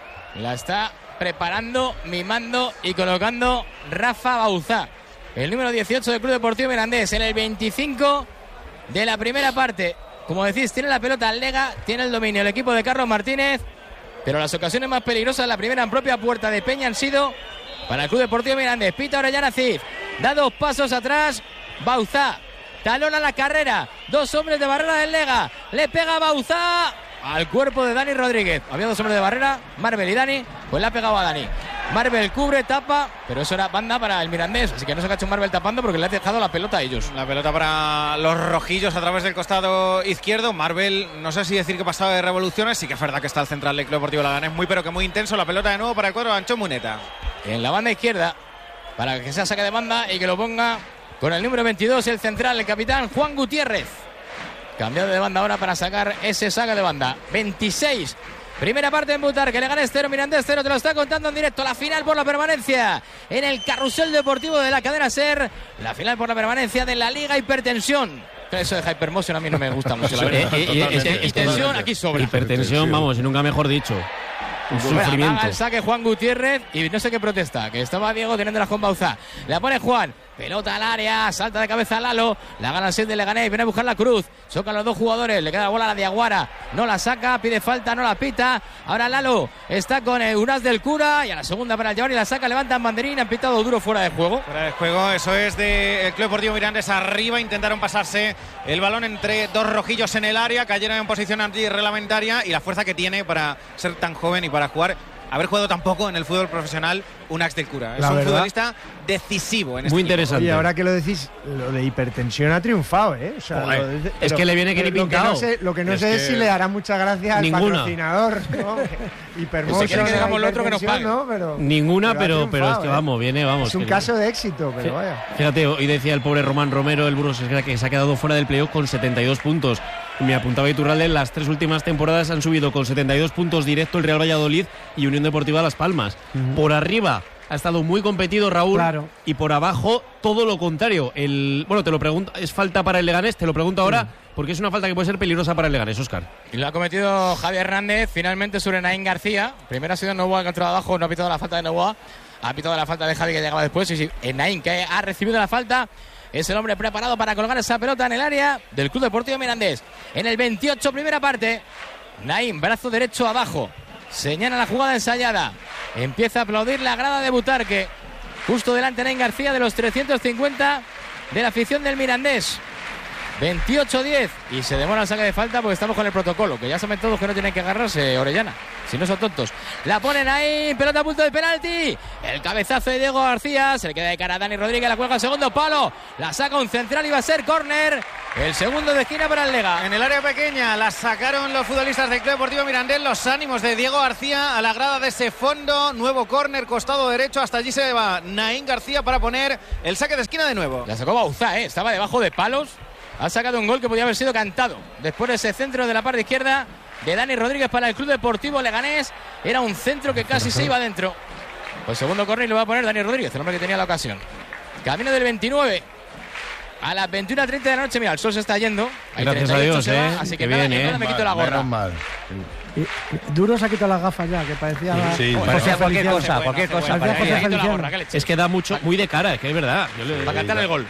La está preparando, mimando y colocando Rafa Bauzá, el número dieciocho del Club Deportivo Mirandés, en el veinticinco de la primera parte. Como decís, tiene la pelota Lega, tiene el dominio el equipo de Carlos Martínez, pero las ocasiones más peligrosas, la primera en propia puerta de Peña, han sido para el Club Deportivo Mirandés. Pita Orellana Cid, da dos pasos atrás, Bauzá, talona la carrera, dos hombres de barrera del Lega, le pega Bauzá al cuerpo de Dani Rodríguez. Había dos hombres de barrera, Marvel y Dani, pues le ha pegado a Dani. Marvel cubre, tapa, pero eso era banda para el Mirandés, así que no se ha hecho Marvel tapando porque le ha dejado la pelota a ellos. La pelota para los rojillos a través del costado izquierdo. Marvel, no sé si decir que pasaba de revoluciones, sí que es verdad que está el central del Club Deportivo Leganés, muy pero que muy intenso. La pelota de nuevo para el cuadro de Anchón Muneta. En la banda izquierda, para que sea saque de banda y que lo ponga con el número veintidós, el central, el capitán Juan Gutiérrez. Cambiado de banda ahora para sacar ese saque de banda. veintiséis. Primera parte en Butarque, Leganés cero, Mirandés cero, te lo está contando en directo. La final por la permanencia en el carrusel deportivo de la cadena SER. La final por la permanencia de la Liga Hipertensión. Eso de Hypermotion a mí no me gusta mucho, la verdad. Eh, eh, Es que eh, hipertensión aquí sobra. Hipertensión, vamos, y nunca mejor dicho. Un Bueno, sufrimiento. haga el saque Juan Gutiérrez y no sé qué protesta, que estaba Diego teniendo la Juan Bauzá. La pone Juan, pelota al área, salta de cabeza Lalo, la gana el set de Leganés, viene a buscar la cruz, chocan los dos jugadores, le queda la bola a la Diaguara, no la saca, pide falta, no la pita. Ahora Lalo está con el Unas del Cura y a la segunda para el llevar y la saca, levantan banderín, han pitado duro fuera de juego. Fuera de juego, eso es del Club Deportivo Mirandés arriba, intentaron pasarse el balón entre dos rojillos en el área, cayeron en posición antirreglamentaria y la fuerza que tiene para ser tan joven y para jugar, haber jugado tan poco en el fútbol profesional, Unax del Cura. Es La un verdad, futbolista decisivo en este muy equipo. interesante. Y ahora que lo decís, lo de hipertensión ha triunfado, ¿eh? O sea, Joder, lo de- es pero- que le viene que ni pero pintado. Lo que no sé, lo que no Es sé que- es si le hará mucha gracia al Ninguna. patrocinador, ¿no? Hipermotion, Si quiere que digamos lo otro, que nos hipertensión, pague. ¿no? Pero, Ninguna, ha pero, pero es triunfado, que ¿eh? vamos, viene, vamos. Es un que- caso de éxito, pero vaya. Fíjate, hoy decía el pobre Román Romero, el Burgos, que se ha quedado fuera del playoff con setenta y dos puntos. Me apuntaba Iturralde, en las tres últimas temporadas han subido con setenta y dos puntos directo el Real Valladolid y Unión Deportiva Las Palmas. Ujú. Por arriba ha estado muy competido Raúl, Claro. y por abajo todo lo contrario. El, bueno, te lo pregunto, ¿es falta para el Leganés? Te lo pregunto ahora, porque es una falta que puede ser peligrosa para el Leganés, Óscar. Y lo ha cometido Javier Hernández finalmente sobre Naín García. Primero ha sido Novoa que ha entrado abajo, no ha pitado la falta de Novoa, ha pitado la falta de Javi que llegaba después. Y sí, Naín que ha recibido la falta es el hombre preparado para colgar esa pelota en el área del Club Deportivo Mirandés. En el veintiocho, primera parte, Naín, brazo derecho abajo, señala la jugada ensayada, empieza a aplaudir la grada de Butarque. Justo delante Naín García, de los trescientos cincuenta de la afición del Mirandés. veintiocho diez y se demora el saque de falta porque estamos con el protocolo, que ya saben todos que no tienen que agarrarse, Orellana, si no son tontos. La ponen ahí, pelota a punto de penalti, el cabezazo de Diego García, se le queda de cara a Dani Rodríguez, la cuelga al segundo palo, la saca un central y va a ser córner, el segundo de esquina para el Lega. En el área pequeña la sacaron los futbolistas del Club Deportivo Mirandés, los ánimos de Diego García a la grada de ese fondo, nuevo córner, costado derecho, hasta allí se va Naín García para poner el saque de esquina de nuevo. La sacó Bauzá, ¿eh? Estaba debajo de palos. Ha sacado un gol que podía haber sido cantado. Después de ese centro de la parte izquierda de Dani Rodríguez para el Club Deportivo Leganés. Era un centro que casi se iba adentro. Pues segundo córner lo va a poner Dani Rodríguez, el hombre que tenía la ocasión. Camino del veintinueve. A las veintiuna treinta de la noche, mira, el sol se está yendo. Hay Gracias a Dios, va, eh. así que, que nada, bien, nada, eh. me quito la gorra. Mal. Y, y Duro se ha quitado las gafas ya, que parecía... Sí, la, sí, o sea, cualquier Feliciano. cosa, cualquier cosa. Parecía para José ella. Feliciano. Es que da mucho, muy de cara, es que es verdad. Yo le- Va a cantar el gol.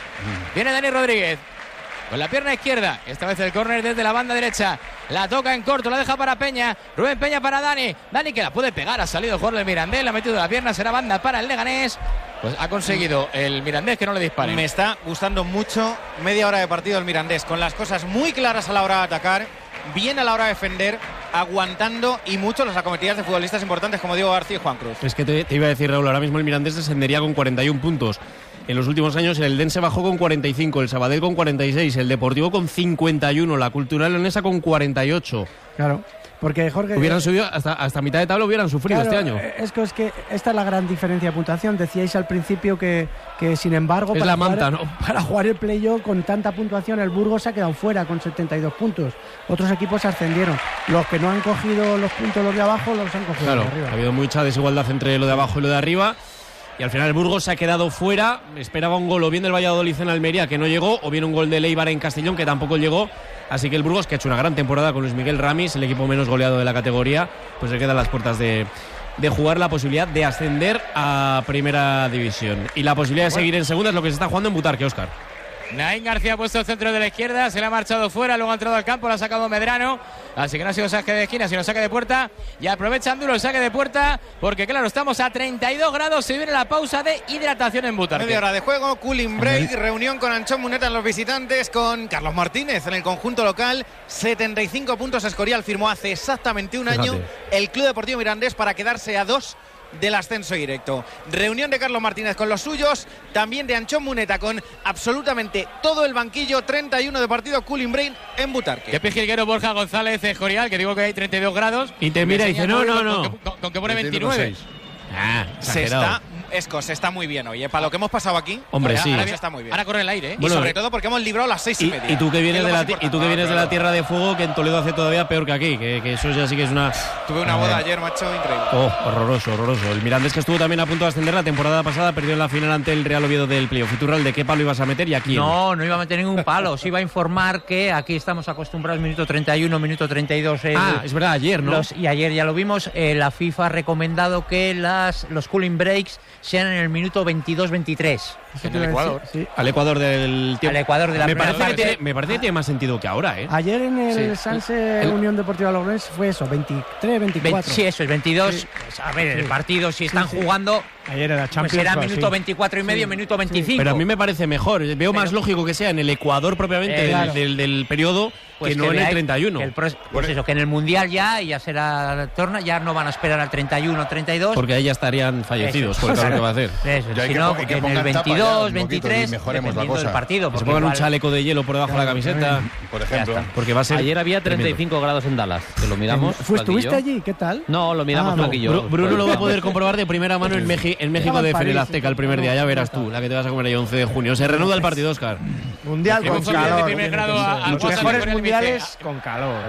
Viene Dani Rodríguez con la pierna izquierda. Esta vez el córner desde la banda derecha. La toca en corto, la deja para Peña. Rubén Peña para Dani. Dani que la puede pegar. Ha salido el jugador del Mirandés. La ha metido la pierna. Será banda para el Leganés. Pues ha conseguido el Mirandés que no le dispare. Me está gustando mucho media hora de partido el Mirandés, con las cosas muy claras a la hora de atacar, bien a la hora de defender, aguantando y mucho las acometidas de futbolistas importantes como Diego García y Juan Cruz. Es que te, te iba a decir, Raúl, ahora mismo el Mirandés descendería con cuarenta y un puntos. En los últimos años el Eldense bajó con cuarenta y cinco, el Sabadell con cuarenta y seis, el Deportivo con cincuenta y uno, la Cultural Leonesa con cuarenta y ocho. Claro, porque Jorge... Hubieran subido hasta, hasta mitad de tabla, hubieran sufrido Claro, este año. Es que, es que esta es la gran diferencia de puntuación. Decíais al principio que, que sin embargo, Es para, la manta, jugar, ¿no? para jugar el playoff con tanta puntuación, el Burgos se ha quedado fuera con setenta y dos puntos. Otros equipos ascendieron. Los que no han cogido los puntos los de abajo, los han cogido Claro, los de arriba. ha habido mucha desigualdad entre lo de abajo y lo de arriba. Y al final el Burgos se ha quedado fuera. Esperaba un gol o bien del Valladolid en Almería, que no llegó, o bien un gol de Eibar en Castellón, que tampoco llegó. Así que el Burgos, que ha hecho una gran temporada con Luis Miguel Ramis, el equipo menos goleado de la categoría, pues se queda a las puertas de, de jugar la posibilidad de ascender a Primera División. Y la posibilidad de seguir en segunda es lo que se está jugando en Butarque, Óscar. Naín García ha puesto el centro de la izquierda, se le ha marchado fuera, luego ha entrado al campo, lo ha sacado Medrano, así que no ha sido saque de esquina, sino saque de puerta, y aprovechan duro el saque de puerta, porque claro, estamos a treinta y dos grados, se viene la pausa de hidratación en Butarque. Media hora de juego, cooling break, reunión con Anchón Muneta en los visitantes, con Carlos Martínez en el conjunto local, setenta y cinco puntos Escorial firmó hace exactamente un año el Club Deportivo Mirandés para quedarse a dos del ascenso directo. Reunión de Carlos Martínez con los suyos, también de Anchón Muneta con absolutamente todo el banquillo, treinta y uno de partido, cooling break en Butarque. Qué pijilguero Borja González Escorial, que digo que hay treinta y dos grados. Y te mira y dice, no, no, no. Con, con, con que pone veintinueve. Ah, se está, Esco, se está muy bien hoy, ¿eh? Para lo que hemos pasado aquí. Hombre, ahora, sí. Ahora está muy bien. Ahora corre el aire, ¿eh? Y Bueno, sobre todo porque hemos librado las seis y, Y, media. y tú que vienes, es de lo la, más ti- y tú que importante. vienes de la Tierra de Fuego, que en Toledo hace todavía peor que aquí, que, que eso ya sí que es una... Tuve una boda ayer, macho, increíble. Oh, horroroso, horroroso. El Mirandés, que estuvo también a punto de ascender la temporada pasada, perdió en la final ante el Real Oviedo del playoff. Futural, ¿de qué palo ibas a meter y a quién? No, no iba a meter ningún palo. Os iba a informar que aquí estamos acostumbrados minuto treinta y uno, minuto treinta y dos. El, Ah, es verdad, ayer, ¿no? los- y ayer ya lo vimos. eh, la FIFA ha recomendado que las, los cooling breaks sean en el minuto veintidós veintitrés. Eso En te el iba a Ecuador. decir, sí. Al Ecuador del tiempo. Al Ecuador de la me primera parece, que parte. tiene, me parece que tiene más sentido que ahora, ¿eh? Ayer en el Sí. Sanse El- Unión Deportiva Logroñés fue eso, veintitrés, veinticuatro. Ve- Sí, eso es veintidós. Sí. Pues, a ver, el Sí. partido, si están Sí, sí. jugando, Ayer era pues Champions. será fue minuto así. veinticuatro y medio, Sí. minuto veinticinco. Pero a mí me parece mejor. Veo más lógico que sea en el Ecuador propiamente Eh, del, claro. del, del periodo Pues que no en el veáis treinta y uno. que el pro- pues eso, que en el Mundial ya, y ya será torna, ya no van a esperar al treinta y uno, treinta y dos. Porque ahí ya estarían fallecidos Eso. por el calor que va a hacer. Eso, Ya hay que sino po- hay que en el pongan tapa ya veintidós, un poquito veintitrés, y mejoremos la dependiendo cosa. del partido. Que se porque pongan un igual- chaleco de hielo por debajo de la camiseta. Por ejemplo. Porque va a ser. Ayer había treinta y tremendo. cinco grados en Dallas, que lo miramos. Fue, ¿Estuviste Flaquillo. allí? ¿Qué tal? No, lo miramos Ah, no. Flaquillo. Bru- Bruno Pues lo va a vamos. poder comprobar de primera mano en, Meji- en México Estaba de en París, Feria Azteca el primer día. Ya verás tú, la que te vas a comer ahí once de junio. Se reanuda el partido, Óscar. Mundial Que con un familiar de calor. primer grado a- al Los WhatsApp mejores de Corea le mundiales dice- con calor.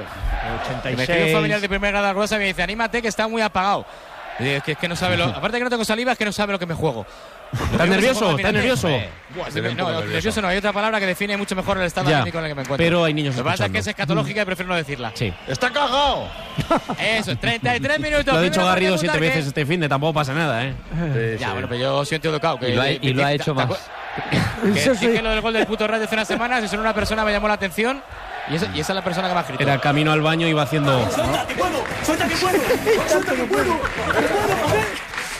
Me escribe un ochenta y familiar seis. de primer grado al WhatsApp y me dice, anímate que está muy apagado. Y digo, es que, es que no sabe lo... Aparte que no tengo saliva, es que no sabe lo que me juego. ¿Estás nervioso? ¿Estás nervioso? No, no, nervioso no. Hay otra palabra que define mucho mejor el estado Ya, anímico en el que me encuentro. pero hay niños Lo que pasa es que escuchando. es escatológica y prefiero no decirla. Sí. ¡Está cagado! Eso, treinta y tres minutos. Lo ha dicho Primera Garrido parte, siete Butarque. veces este fin de tampoco pasa nada, ¿eh? Ya, bueno, pero yo soy un tío educado. Que, Y lo ha- y lo ha que- hecho ¿te más. acuer- Que Eso sí. dije lo del gol del puto Ray de hace unas semanas, y solo una persona me llamó la atención y esa, y esa es la persona que me ha escrito. Era camino al baño y iba haciendo.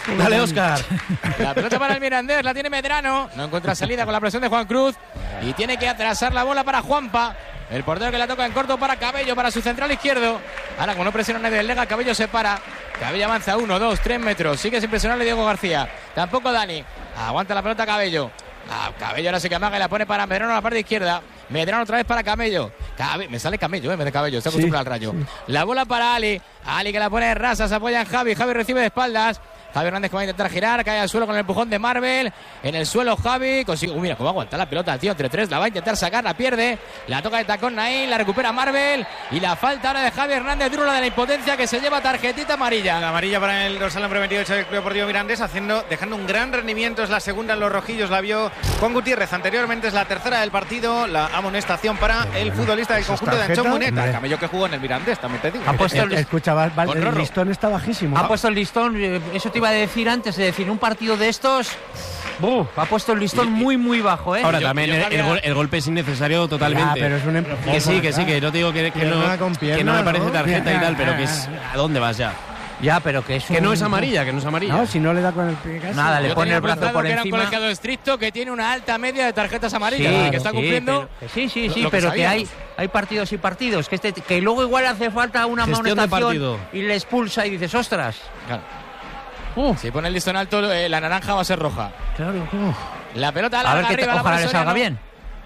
Dale, Óscar. La pelota para el Mirandés, la tiene Medrano. No encuentra salida con la presión de Juan Cruz. Y tiene que atrasar la bola para Juanpa. El portero que la toca en corto para Cabello, para su central izquierdo. Ahora, como no presiona nadie del Lega, Cabello se para. Cabello avanza uno, dos, tres metros. Sigue sin presionarle Diego García. Tampoco Dani. Aguanta la pelota Cabello. Ah, Cabello ahora se que amaga y la pone para Medrano a la parte izquierda. Medrano otra vez para Camello. Cabe... Me sale Camello, eh, en vez de Cabello. Está acostumbrado sí, al rayo. Sí. La bola para Ali. Ali que la pone en rasa. Se apoya en Javi. Javi recibe de espaldas. Javi Hernández que va a intentar girar, cae al suelo con el empujón de Marvel. En el suelo Javi consigue, uh, mira cómo aguanta la pelota el tío entre tres, la va a intentar sacar, la pierde, la toca de tacón Naín, la recupera Marvel y la falta ahora de Javi Hernández, duro la de la impotencia que se lleva tarjetita amarilla. La amarilla para el dorsal número veintiocho del Club Deportivo Mirandés, haciendo, dejando un gran rendimiento, es la segunda en los rojillos, la vio Juan Gutiérrez anteriormente, es la tercera del partido, la amonestación para el futbolista del conjunto de Anchón Muneta, el Camello que jugó en el Mirandés, también te digo. Ha puesto el, Escucha, va, va, el listón está bajísimo. Ha puesto el listón, eso te iba a decir antes, es decir, un partido de estos uh, ha puesto el listón muy muy bajo, ¿eh? Ahora yo, también yo el, el, gol, el golpe es innecesario totalmente. Ya, pero es un empujón, que sí, que sí, que no te digo que, que, no, pierna, que no me parece tarjeta ¿no? y tal, pero que es ¿a dónde vas ya? Ya, pero que es que un... no es amarilla, que no es amarilla. No, si no le da con el pie casi. Nada, le yo pone el brazo por que encima. Era un colegiado estricto que tiene una alta media de tarjetas amarillas, sí, y que está sí, cumpliendo. Pero, sí, sí, sí, lo, lo pero que, que hay hay partidos y partidos que este que luego igual hace falta una amonestación y le expulsa y dices, "Ostras." Claro. Uh. Si pone el listón alto, eh, la naranja va a ser roja. Claro, uh. La pelota a ver que arriba, te, ojalá le salga ¿no? bien.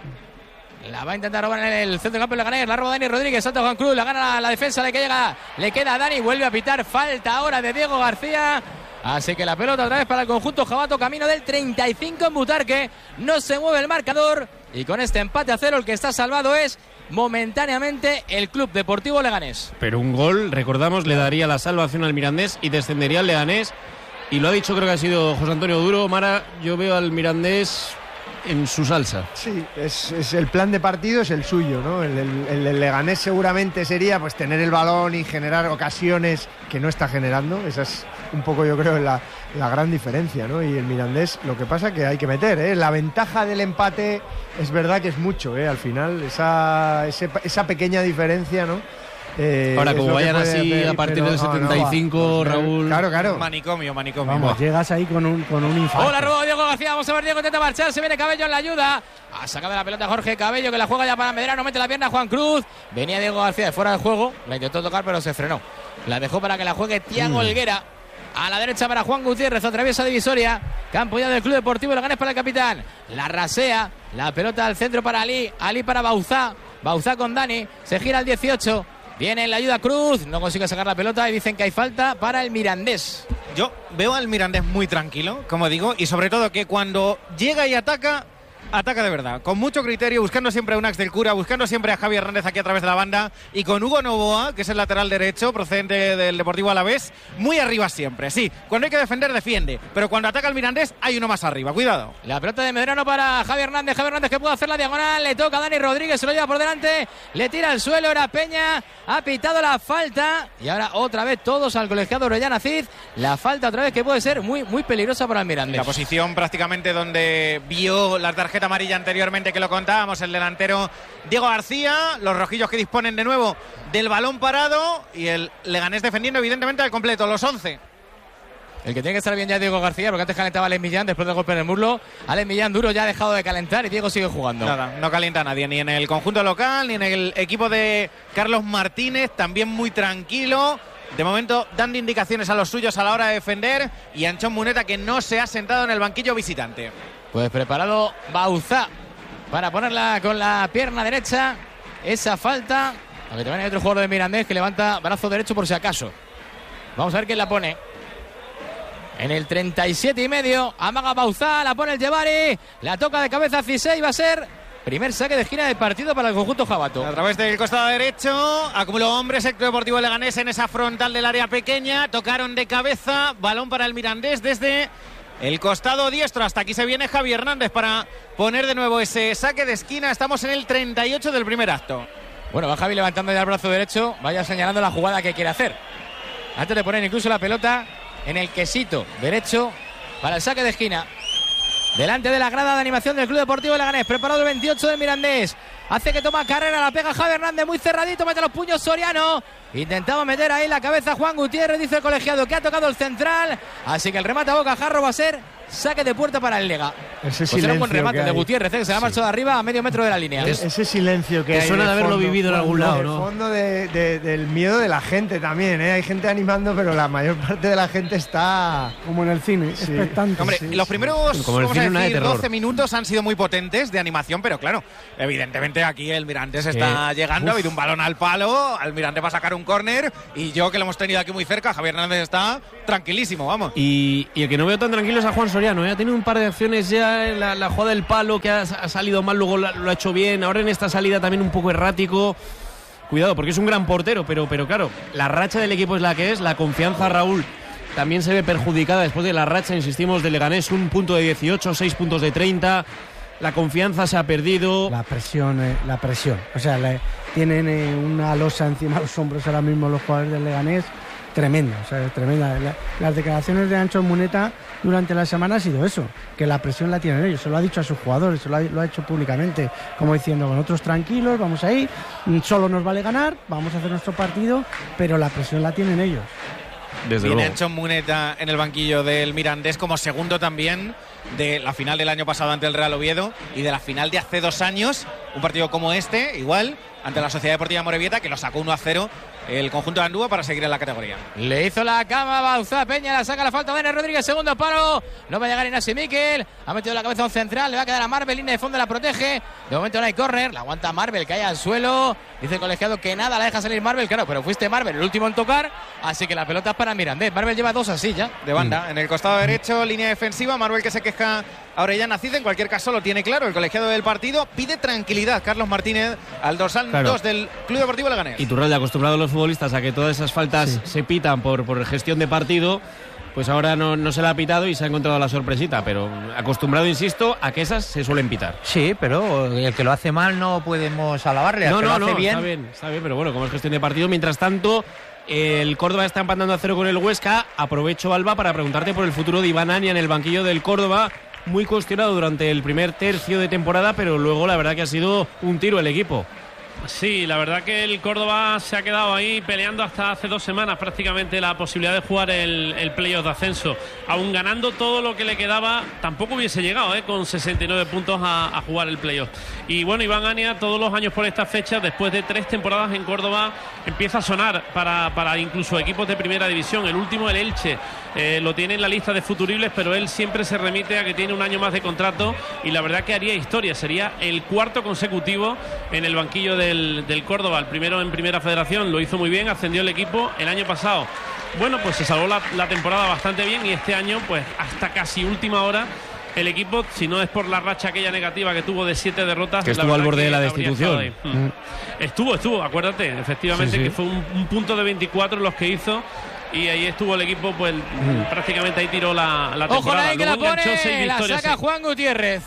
La va a intentar robar en el centro del campo de Leganés. La roba Dani Rodríguez, salta Juan Cruz, la gana la, la defensa, le, que llega, le queda a Dani, vuelve a pitar falta ahora de Diego García. Así que la pelota otra vez para el conjunto jabato, camino del treinta y cinco en Butarque. No se mueve el marcador y con este empate a cero el que está salvado es momentáneamente el Club Deportivo Leganés. Pero un gol, recordamos, le daría la salvación al Mirandés y descendería al Leganés. Y lo ha dicho, creo que ha sido José Antonio Duro. Mara, yo veo al Mirandés en su salsa. Sí, es, es el plan de partido es el suyo, ¿no? El, el, el Leganés seguramente sería pues tener el balón y generar ocasiones que no está generando. Esa es un poco, yo creo, la, la gran diferencia, ¿no? Y el Mirandés, lo que pasa que hay que meter, ¿eh? La ventaja del empate es verdad que es mucho, ¿eh? Al final, esa, ese, esa pequeña diferencia, ¿no? Eh, Ahora, como vayan así hacer, a partir del setenta y cinco, no, no, Raúl. Claro, claro. Manicomio, manicomio. Vamos, llegas ahí con un, con un infarto. Hola, robo Diego García. Vamos a ver, Diego intenta marchar. Se viene Cabello en la ayuda. Ha sacado la pelota Jorge Cabello, que la juega ya para Medrano. Mete la pierna Juan Cruz. Venía Diego García de fuera del juego. La intentó tocar, pero se frenó. La dejó para que la juegue Tiago mm. Helguera. A la derecha para Juan Gutiérrez. Atraviesa divisoria. Campo ya del Club Deportivo Leganés para el capitán. La rasea. La pelota al centro para Ali. Ali para Bauzá. Bauzá con Dani. Se gira al dieciocho. Viene en la ayuda Cruz, no consigue sacar la pelota y dicen que hay falta para el Mirandés. Yo veo al Mirandés muy tranquilo, como digo, y sobre todo que cuando llega y ataca, ataca de verdad, con mucho criterio, buscando siempre a Unax del Cura, buscando siempre a Javi Hernández aquí a través de la banda y con Hugo Novoa, que es el lateral derecho procedente del Deportivo Alavés, muy arriba siempre. Sí, cuando hay que defender, defiende, pero cuando ataca el Mirandés hay uno más arriba, cuidado. La pelota de Medrano para Javi Hernández, Javi Hernández que puede hacer la diagonal, le toca a Dani Rodríguez, se lo lleva por delante, le tira al suelo, era Peña, ha pitado la falta y ahora otra vez todos al colegiado Orellana Cid, la falta otra vez que puede ser muy, muy peligrosa para el Mirandés. La posición prácticamente donde vio la tarjeta amarilla anteriormente que lo contábamos, el delantero Diego García, los rojillos que disponen de nuevo del balón parado y el Leganés defendiendo evidentemente al completo, los once. El que tiene que estar bien ya es Diego García, porque antes calentaba a Alex Millán después del golpe en el muslo. Alex Millán duro ya ha dejado de calentar y Diego sigue jugando. Nada, no calienta a nadie, ni en el conjunto local, ni en el equipo de Carlos Martínez, también muy tranquilo. De momento dando indicaciones a los suyos a la hora de defender y Anchón Muneta que no se ha sentado en el banquillo visitante. Pues preparado Bauzá para ponerla con la pierna derecha. Esa falta. Aunque también hay otro jugador de Mirandés que levanta brazo derecho por si acaso. Vamos a ver quién la pone. En el treinta y siete y medio. Amaga Bauzá, la pone el Llevari. La toca de cabeza a Cisey. Va a ser primer saque de esquina del partido para el conjunto jabato. A través del costado derecho. Acumuló hombres el Club Deportivo Leganés en esa frontal del área pequeña. Tocaron de cabeza. Balón para el Mirandés desde el costado diestro. Hasta aquí se viene Javi Hernández para poner de nuevo ese saque de esquina. Estamos en el treinta y ocho del primer acto. Bueno, va Javi levantando ya el brazo derecho. Vaya señalando la jugada que quiere hacer. Antes de poner incluso la pelota en el quesito derecho para el saque de esquina. delante de la grada de animación del Club Deportivo Leganés. Preparado el veintiocho del Mirandés. Hace que toma carrera, la pega Javi Hernández muy cerradito, mete los puños Soriano. Intentaba meter ahí la cabeza Juan Gutiérrez, dice el colegiado que ha tocado el central. Así que el remate a bocajarro va a ser saque de puerta para el Lega. Ese pues era un buen remate de Gutiérrez, ¿eh? Que se la ha sí. marchado de arriba a medio metro de la línea. Es, ese silencio que te hay. suena de haberlo fondo, vivido en algún lado, ¿no? El fondo de, de, del miedo de la gente también, ¿eh? Hay gente animando, pero la mayor parte de la gente está. Como en el cine, sí. expectante. Hombre, sí, los sí. primeros Como el vamos a cine, decir, de terror. doce minutos han sido muy potentes de animación, pero claro, evidentemente aquí el Mirandés está Eh, llegando, ha habido un balón al palo, el Mirandés va a sacar un córner y yo que lo hemos tenido aquí muy cerca, Javier Hernández está tranquilísimo, vamos. Y, y el que no veo tan tranquilo es a Juan Soriano, ¿eh? Ha tenido un par de acciones ya, la, la jugada del palo que ha, ha salido mal, luego la, lo ha hecho bien, ahora en esta salida también un poco errático. Cuidado, porque es un gran portero, pero, pero claro, la racha del equipo es la que es, la confianza, Raúl, también se ve perjudicada después de la racha, insistimos, de Leganés, un punto de dieciocho, seis puntos de treinta, la confianza se ha perdido. La presión, eh, la presión. O sea, le, tienen eh, una losa encima de los hombros ahora mismo los jugadores del Leganés, tremenda, o sea, tremenda. La, las declaraciones de Ancho Muneta durante la semana ha sido eso, que la presión la tienen ellos, se lo ha dicho a sus jugadores, se lo ha, lo ha hecho públicamente, como diciendo, con nosotros tranquilos, vamos a ir, solo nos vale ganar, vamos a hacer nuestro partido, pero la presión la tienen ellos. Desde Viene luego. Ancho Muneta en el banquillo del Mirandés como segundo también de la final del año pasado ante el Real Oviedo y de la final de hace dos años, un partido como este, igual, ante la Sociedad Deportiva Morevieta, que lo sacó uno a cero el conjunto de Andúa para seguir en la categoría. Le hizo la cama Bauzá Peña, la saca la falta de Enes Rodríguez, segundo palo, no va a llegar Inasi Miquel, ha metido la cabeza a un central, le va a quedar a Marvel, línea de fondo la protege, de momento no hay córner, la aguanta Marvel, cae al suelo, dice el colegiado que nada, la deja salir Marvel, claro, pero fuiste Marvel el último en tocar, así que la pelota es para Mirandés. Marvel lleva dos así ya. De banda, mm. en el costado derecho, línea defensiva, Marvel que se queja a Orellana Cid, en cualquier caso lo tiene claro, el colegiado del partido pide tranquilidad, Carlos Martínez, al dorsal Claro. dos del Club Deportivo Leganés. Y Turralde, acostumbrado a los futbolistas a que todas esas faltas Sí. se pitan por, por gestión de partido, pues ahora no, no se la ha pitado y se ha encontrado la sorpresita, pero acostumbrado, insisto, a que esas se suelen pitar. Sí, pero el que lo hace mal no podemos alabarle. Al No, que no, lo hace no, bien, está bien, está bien, pero bueno, como es gestión de partido, mientras tanto, el Córdoba está empatando a cero con el Huesca. Aprovecho, Alba, para preguntarte por el futuro de Iván Ania en el banquillo del Córdoba. Muy cuestionado durante el primer tercio de temporada, pero luego la verdad que ha sido un tiro el equipo. Sí, la verdad que el Córdoba se ha quedado ahí peleando hasta hace dos semanas prácticamente la posibilidad de jugar el, el playoff de ascenso. Aún ganando todo lo que le quedaba, tampoco hubiese llegado ¿eh? con sesenta y nueve puntos a, a jugar el playoff. Y bueno, Iván Ania todos los años por estas fechas, después de tres temporadas en Córdoba, empieza a sonar para, para incluso equipos de primera división. El último, el Elche, eh, lo tiene en la lista de futuribles, pero él siempre se remite a que tiene un año más de contrato y la verdad que haría historia. Sería el cuarto consecutivo en el banquillo de Del, del Córdoba, el primero en Primera Federación, lo hizo muy bien, ascendió el equipo el año pasado. Bueno, pues se salvó la, la temporada bastante bien y este año, pues hasta casi última hora, el equipo, si no es por la racha aquella negativa que tuvo de siete derrotas, Que estuvo al borde de la destitución. Mm. Estuvo, estuvo, acuérdate, efectivamente, Sí, sí. que fue un, un punto de veinticuatro los que hizo. Y ahí estuvo el equipo, pues Mm. prácticamente ahí tiró la, la Ojo, temporada. nadie que la Luego enganchó seis pone, la victorias. saca Juan Gutiérrez.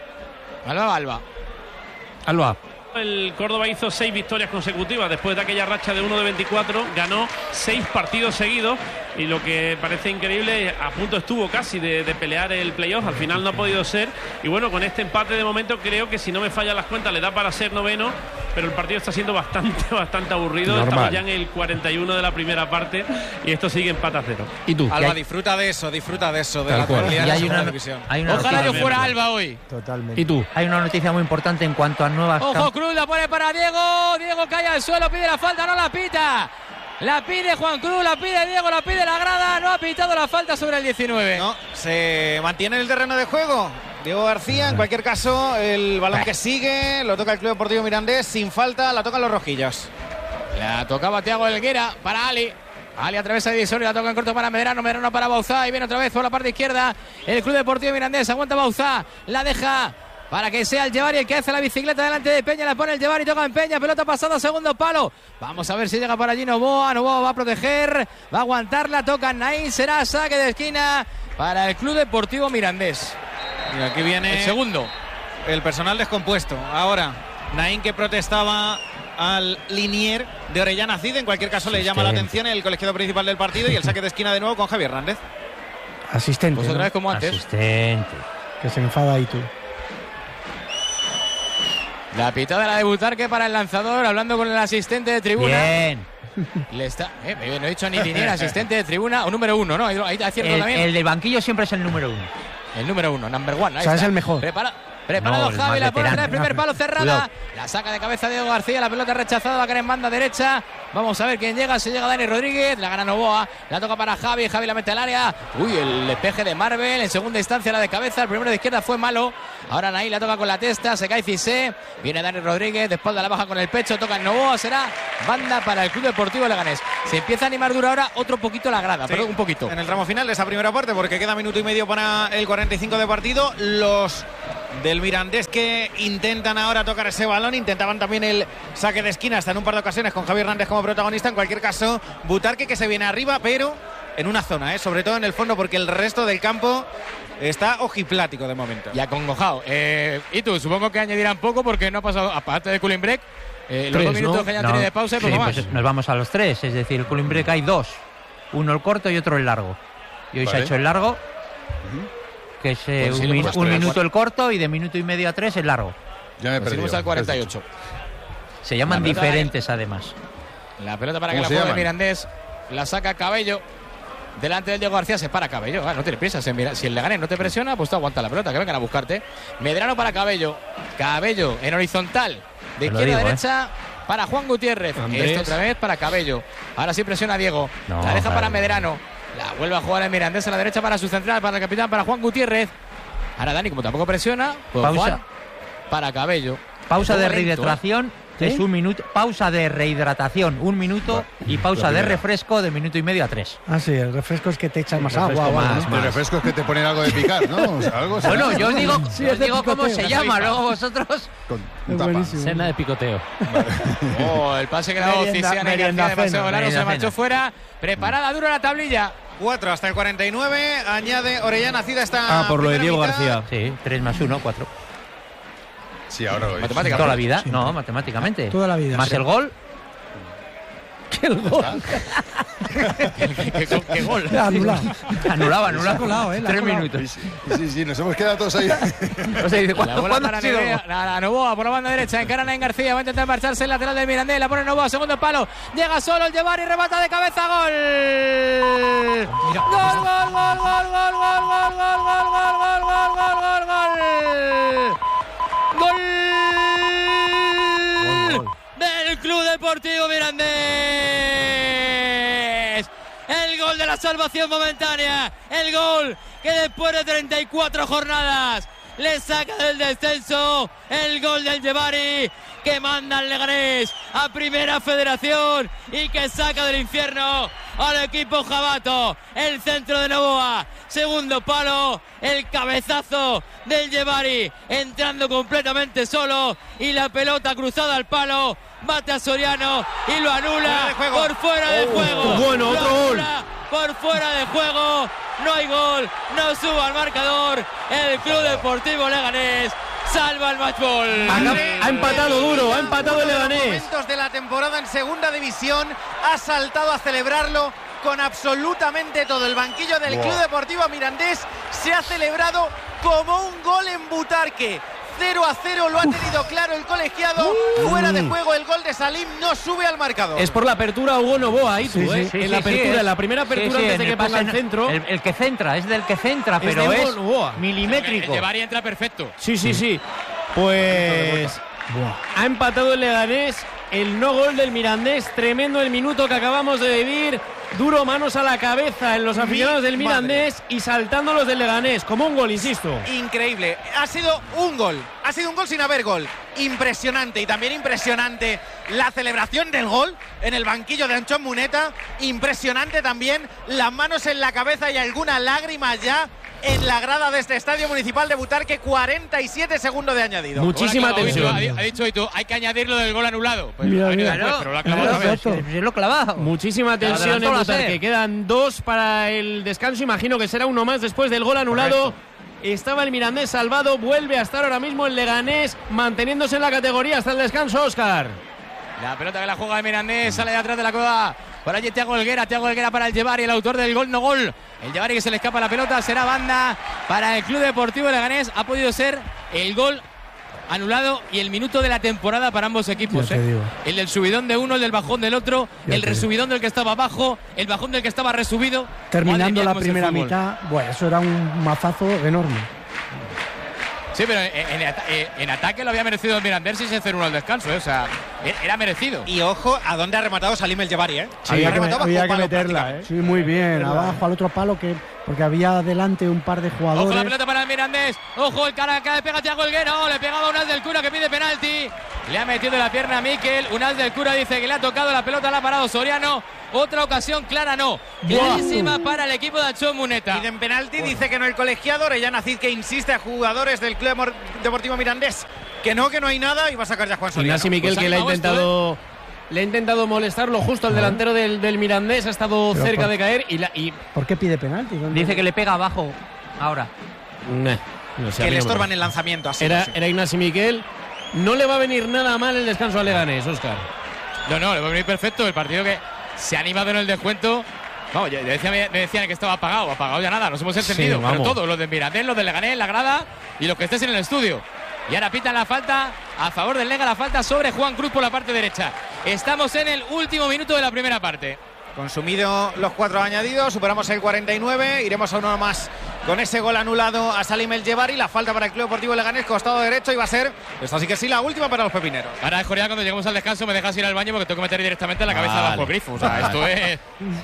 Alba, Alba. Alba. El Córdoba hizo seis victorias consecutivas después de aquella racha de uno de veinticuatro, ganó seis partidos seguidos y lo que parece increíble, a punto estuvo casi de, de pelear el playoff, al final no ha podido ser y bueno, con este empate de momento creo que si no me fallan las cuentas le da para ser noveno, pero el partido está siendo bastante, bastante aburrido. Normal. Estamos ya en el cuarenta y uno de la primera parte y esto sigue empate a cero. ¿Y tú? Alba, disfruta de eso, disfruta de eso, de Tal la cual. tranquilidad Y de la hay segunda una- división. hay una Ojalá yo noticia- fuera Alba hoy. Totalmente. ¿Y tú? Hay una noticia muy importante en cuanto a nuevas Ojo, cam- Cruz la pone para Diego. Diego cae al suelo, pide la falta, no la pita. La pide Juan Cruz, la pide Diego, la pide la grada. No ha pitado la falta sobre el diecinueve. No, se mantiene en el terreno de juego. Diego García, en cualquier caso, el balón que sigue, lo toca el Club Deportivo Mirandés, sin falta, la tocan los rojillos. La tocaba Thiago Helguera para Ali. Ali atraviesa el divisor y la toca en corto para Medrano. Medrano para Bauzá y viene otra vez por la parte izquierda. El Club Deportivo Mirandés aguanta Bauzá. La deja para que sea el Llevari el que hace la bicicleta delante de Peña. La pone el Llevari, toca en Peña. Pelota pasada, segundo palo. Vamos a ver si llega para allí Novoa. Novoa va a proteger, va a aguantarla. Toca Naín. Será saque de esquina para el Club Deportivo Mirandés. Y aquí viene El segundo. el personal descompuesto. Ahora, Naín que protestaba al linier de Orellana Cid. En cualquier caso, le llama la atención el colegiado principal del partido y el saque de esquina de nuevo con Javier Hernández. Asistente. Pues otra ¿no? vez como antes. Asistente. que se enfada Itu. La pitada de la de Butarque para el lanzador, hablando con el asistente de tribuna. Bien. Le está, eh, no he dicho ni linier, asistente de tribuna o número uno, ¿no? Ahí, ahí acierto El, también. el del banquillo siempre es el número uno. El número uno, number one. Ahí O sea, está. es el mejor. Prepara, preparado No, el Javi, más la pone veterano. atrás, primer palo cerrada. Cuidado. La saca de cabeza Diego García, la pelota rechazada, va a caer en banda derecha. Vamos a ver quién llega, se llega Dani Rodríguez, la gana Novoa, la toca para Javi, Javi la mete al área. Uy, el despeje de Marvel, en segunda instancia la de cabeza, el primero de izquierda fue malo. Ahora Naí la toca con la testa, se cae Cissé, viene Dani Rodríguez, de espalda la baja con el pecho, toca en Novoa, será banda para el Club Deportivo Leganés. Se empieza a animar duro ahora otro poquito la grada, Sí, pero un poquito. En el tramo final de esa primera parte, porque queda minuto y medio para el cuarenta y cinco de partido. Los del Mirandés que intentan ahora tocar ese balón, intentaban también el saque de esquina hasta en un par de ocasiones con Javi Hernández como protagonista. En cualquier caso, Butarque que se viene arriba, pero en una zona, ¿eh? Sobre todo en el fondo, porque el resto del campo está ojiplático de momento. Y acongojado. Eh, y tú, supongo que añadirán poco porque no ha pasado, aparte de cooling break, eh, los Tres, dos minutos ¿no? que hayan No, tenido de pausa y sí, poco más. pues nos vamos a los tres, es decir, el cooling break hay dos. Uno el corto y otro el largo. Y hoy se Vale. ha hecho el largo, que es eh, Pues sí, un, lo min- hemos un tres. minuto el corto y de minuto y medio a tres el largo. Ya me he Pues perdido. seguimos al cuarenta y ocho. Se llaman La pelota diferentes además. La pelota para que ¿Cómo la se juegue el llaman? Mirandés. La saca Cabello. Delante del Diego García se para Cabello. Ah, no te piensas. Si el Leganés no te presiona, pues tú aguanta la pelota, que vengan a buscarte. Medrano para Cabello. Cabello en horizontal. De Te lo izquierda digo, a derecha para Juan Gutiérrez. Andrés. Esto otra vez para Cabello. Ahora sí presiona a Diego. No, la deja claro. para Medrano. La vuelve a jugar el Mirandés a la derecha para su central, para el capitán, para Juan Gutiérrez. Ahora Dani, como tampoco presiona, pues Pausa. Juan para Cabello. Pausa Un de poco lento, ¿eh? rehidratación es un minuto. Pausa de rehidratación un minuto y pausa la de primera. refresco de minuto y medio a tres. Ah, sí, el refresco es que te echas más refresco agua. o algo, más, ¿no? El refresco es que te ponen algo de picar, ¿no? O sea, algo será. Bueno, yo os digo, Sí, yo es os de digo cómo picoteo. se llama, luego vosotros. Con Es tapa. buenísimo. Cena de picoteo. Oh, el pase que ha dado Merienda- Cisiana y merienda García demasiado cena, largo, se merienda marchó cena. fuera. Preparada dura la tablilla. Cuatro hasta el cuarenta y nueve. Añade Orellana Cida esta. Ah, por lo de primera Diego mitad. García. Sí, tres más uno, cuatro. Sí, ahora lo veis. Matemática. Toda la vida. No, matemáticamente. Toda la vida. Más Sí. el gol. El gol. ¿Qué, qué- qué gol? Anulado. Anulado, La ha anulado. colado, ¿eh? La ha Tres colado. minutos. Sí, sí, sí, nos hemos quedado todos ahí. O sea, dice, La ¿cuándo, bola ¿cuándo para ha sido el Nerea, gol? la, la Novoa por la banda derecha, encara a García, va a intentar marcharse el lateral del Mirandés, la pone Novoa, segundo palo, llega solo el llevar y remata de cabeza, gol. Gol, gol, gol, gol, gol, gol, gol, gol, gol, gol, gol, gol, gol, gol. Gol del Club Deportivo Mirandés. El gol de la salvación momentánea. El gol que después de treinta y cuatro jornadas le saca del descenso. El gol del Llevari que manda al Leganés a Primera Federación y que saca del infierno al equipo jabato. El centro de Novoa. Segundo palo. El cabezazo del Llevari entrando completamente solo y la pelota cruzada al palo. Bate a Soriano y lo anula por fuera de juego. Bueno, Lo otro gol. anula por fuera de juego. No hay gol, no suba al marcador. El Club Deportivo Leganés salva el matchball. Ha, ha empatado duro, ha empatado el Uno de los Leganés. momentos de la temporada en segunda división, ha saltado a celebrarlo con absolutamente todo. El banquillo del Wow. Club Deportivo Mirandés se ha celebrado como un gol en Butarque. cero a cero lo ha tenido claro el colegiado. Fuera de juego el gol de Salim, no sube al marcador. Es por la apertura Hugo Novoa, ahí tú, Sí, sí. ¿eh? Sí, en sí, la sí, apertura, es- en la primera apertura sí, sí, antes en de que el ponga pase el no- centro. El, el que centra, es del que centra, Es pero de es Novoa. milimétrico. El Llevari entra perfecto. Sí, sí, sí. Pues ha empatado el Leganés. El no gol del Mirandés. Tremendo el minuto que acabamos de vivir. Duro, manos a la cabeza en los aficionados del Mirandés y saltando los del Leganés. Como un gol, insisto. Increíble, ha sido un gol, ha sido un gol sin haber gol. Impresionante y también impresionante la celebración del gol en el banquillo de Anchón Muneta. Impresionante también las manos en la cabeza y alguna lágrima ya en la grada de este estadio municipal de Butarque. Cuarenta y siete segundos de añadido. Muchísima Ahora, claro, tensión. Ha, ha dicho hoy tú, hay que añadir lo del gol anulado. Pues, Mira, ha venido mira. después, pero lo ha Claro, clavado otra vez. exacto. Se lo clavado. Muchísima tensión adelantó en la Butarque. SER. Quedan dos para el descanso. Imagino que será uno más después del gol anulado. Estaba el Mirandés salvado. Vuelve a estar ahora mismo el Leganés manteniéndose en la categoría hasta el descanso, Óscar. La pelota que la juega el Mirandés sale de atrás de la cueva Por allí Thiago Helguera, Thiago Helguera para el Llevar y el autor del gol no gol. El Llevar y que se le escapa la pelota, será banda para el Club Deportivo Leganés. Ha podido ser el gol anulado y el minuto de la temporada para ambos equipos. ¿eh? El del subidón de uno, el del bajón del otro, ya el resubidón del que estaba abajo, el bajón del que estaba resubido. Terminando la primera mitad, bueno, eso era un mazazo enorme. Sí, pero en, en, en ataque lo había merecido el Mirandés y se cero uno al descanso, ¿eh? O sea, era merecido. Y ojo a dónde ha rematado Salim El Llevari, ¿eh? Sí, había, que, me, había que meterla, ¿eh? Sí, muy bien, abajo al otro palo que porque había delante un par de jugadores. Ojo la pelota para el Mirandés, ojo el cara que le pega a Thiago Helguera, oh, le pegaba Unal del Cura que pide penalti. Le ha metido la pierna a Miquel, Unal del Cura dice que le ha tocado la pelota, la ha parado Soriano. Otra ocasión clara no, clarísima para el equipo de Achón Muneta. Piden penalti, dice que no el colegiado. Orellana Cid que insiste a jugadores del Club Deportivo Mirandés que no, que no hay nada y va a sacar ya Juan Soriano. Ignacio Miquel pues que le ha intentado esto, ¿eh? le ha intentado molestarlo justo al delantero del, del Mirandés, ha estado Pero cerca por, de caer y, la, y ¿por qué pide penalti? Dice que le pega abajo ahora. Nah, no sé, que le estorban el lanzamiento así. Era, no sé. era Ignacio Miquel. No le va a venir nada mal el descanso a Leganés, Óscar. No, no, le va a venir perfecto. El partido que se ha animado en el descuento. Vamos, me decían, me decían que estaba apagado, apagado ya nada, nos hemos entendido. Sí, pero todos, los de Mirandés, los de Leganés, la grada y los que estés en el estudio. Y ahora pitan la falta a favor del Lega, la falta sobre Juan Cruz por la parte derecha. Estamos en el último minuto de la primera parte. Consumido los cuatro añadidos, superamos el cuarenta y nueve, iremos a uno más con ese gol anulado a Salim El Llevari, la falta para el Club Deportivo Leganés, costado derecho, y va a ser, esto sí que sí, la última para los pepineros. Ahora, Joria, cuando lleguemos al descanso me dejas ir al baño porque tengo que meter directamente la cabeza vale. bajo el grifo. O sea, esto es...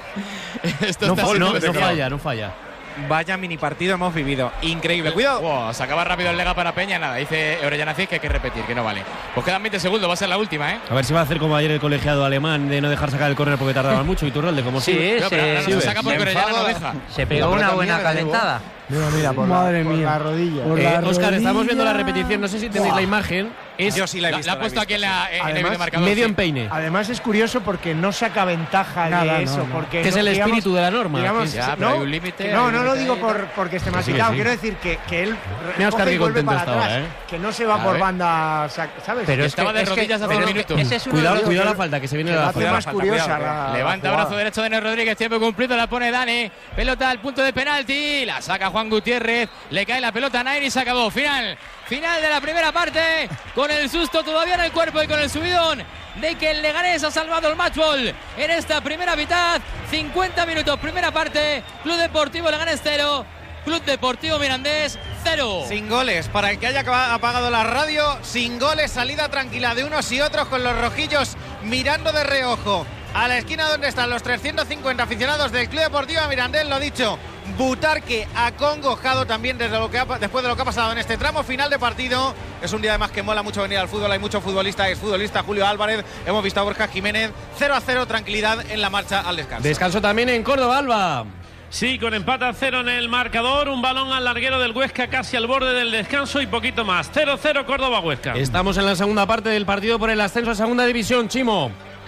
esto no, está no, no, no falla, no falla. Vaya mini partido hemos vivido. Increíble. Cuidado. Wow, se acaba rápido el Lega para Peña. Nada, dice Orellana Cid que hay que repetir, que no vale. Pues quedan veinte segundos, va a ser la última, ¿eh? A ver si va a hacer como ayer el colegiado alemán de no dejar sacar el córner porque tardaban mucho. Y Turralde, como sí, si. Sí, se, sí, se saca porque Orellana no deja. Se pegó una buena calentada. Mira, mira, por Madre la, mía. Por la rodilla. Por eh, la Óscar, rodilla. estamos viendo la repetición. No sé si tenéis Buah. la imagen. Es, Yo sí la he visto. La, la ha puesto aquí en, la, en además, el videomarcador. Medio sí. empeine. Además es curioso porque no saca ventaja Nada, de eso. no, no. Porque que no, es el digamos, espíritu de la norma. Digamos, ya, pero no, hay un límite. no, hay no un lo límite digo ahí, por, porque esté más sí, quitado. sí. Quiero decir que, que él Mira, Óscar, recoge y vuelve para contento atrás. estaba, ¿eh? Que no se va A por ver. banda, ¿sabes? Pero estaba de rodillas hace un minuto. Ese es uno Cuidado, de los- cuidado la falta, que se viene que la la hace falta. más curiosa. la- Levanta la brazo jugada. derecho de Ener Rodríguez, tiempo cumplido, la pone Dani. Pelota al punto de penalti, la saca Juan Gutiérrez, le cae la pelota a Nair y se acabó. Final, final de la primera parte, con el susto todavía en el cuerpo y con el subidón de que el Leganés ha salvado el matchball en esta primera mitad. cincuenta minutos, primera parte, Club Deportivo Leganés cero, Club Deportivo Mirandés cero. Sin goles, para el que haya apagado la radio, sin goles, salida tranquila de unos y otros con los rojillos mirando de reojo a la esquina donde están los trescientos cincuenta aficionados del Club Deportivo Mirandés. Lo dicho, Butarque acongojado también desde lo que ha, después de lo que ha pasado en este tramo final de partido. Es un día además que mola mucho venir al fútbol, hay mucho futbolista, exfutbolista, Julio Álvarez, hemos visto a Borja Jiménez. Cero a cero, tranquilidad en la marcha al descanso. Descanso también en Córdoba, Alba. Sí, con empate a cero en el marcador, un balón al larguero del Huesca casi al borde del descanso y poquito más. cero cero Córdoba-Huesca. Estamos en la segunda parte del partido por el ascenso a segunda división, Chimo.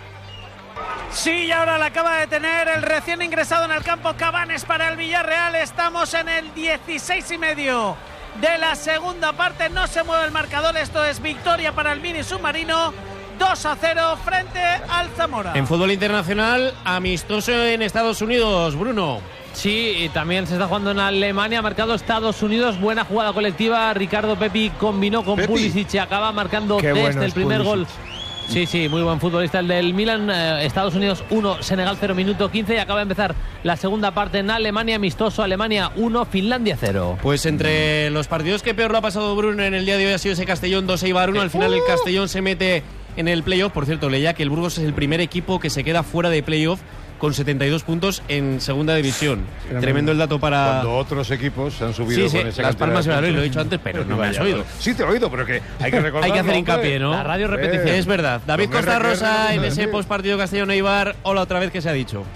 Sí, y ahora la acaba de tener el recién ingresado en el campo Cabanes para el Villarreal. Estamos en el dieciséis y medio de la segunda parte. No se mueve el marcador. Esto es victoria para el Mini Submarino. dos a cero frente al Zamora. En fútbol internacional, amistoso en Estados Unidos, Bruno. Sí, y también se está jugando en Alemania, ha marcado Estados Unidos, buena jugada colectiva, Ricardo Pepi combinó con Pepi. Pulisic y acaba marcando Qué desde bueno el es primer Pulisic. gol. Sí, sí, muy buen futbolista el del Milan, eh, Estados Unidos uno, Senegal cero, minuto quince, y acaba de empezar la segunda parte en Alemania, amistoso, Alemania uno, Finlandia cero. Pues entre los partidos que peor lo ha pasado Bruno en el día de hoy ha sido ese Castellón dos Eibar uno, al final el Castellón se mete en el playoff. Por cierto, leía que el Burgos es el primer equipo que se queda fuera de playoff con setenta y dos puntos en segunda división. Tremendo, Tremendo el dato para... Cuando otros equipos se han subido sí, con sí, esa Las Palmas y cantidad de Valladolid, lo he puntos. dicho antes, pero no me has Vaya, oído. Sí te he oído, pero que hay que recordar. Hay que hacer hincapié, ¿no? La radio repetición. Es verdad. David Lo que Costa requiere- Rosa en ese postpartido Castellón Eibar. Hola otra vez, que se ha dicho.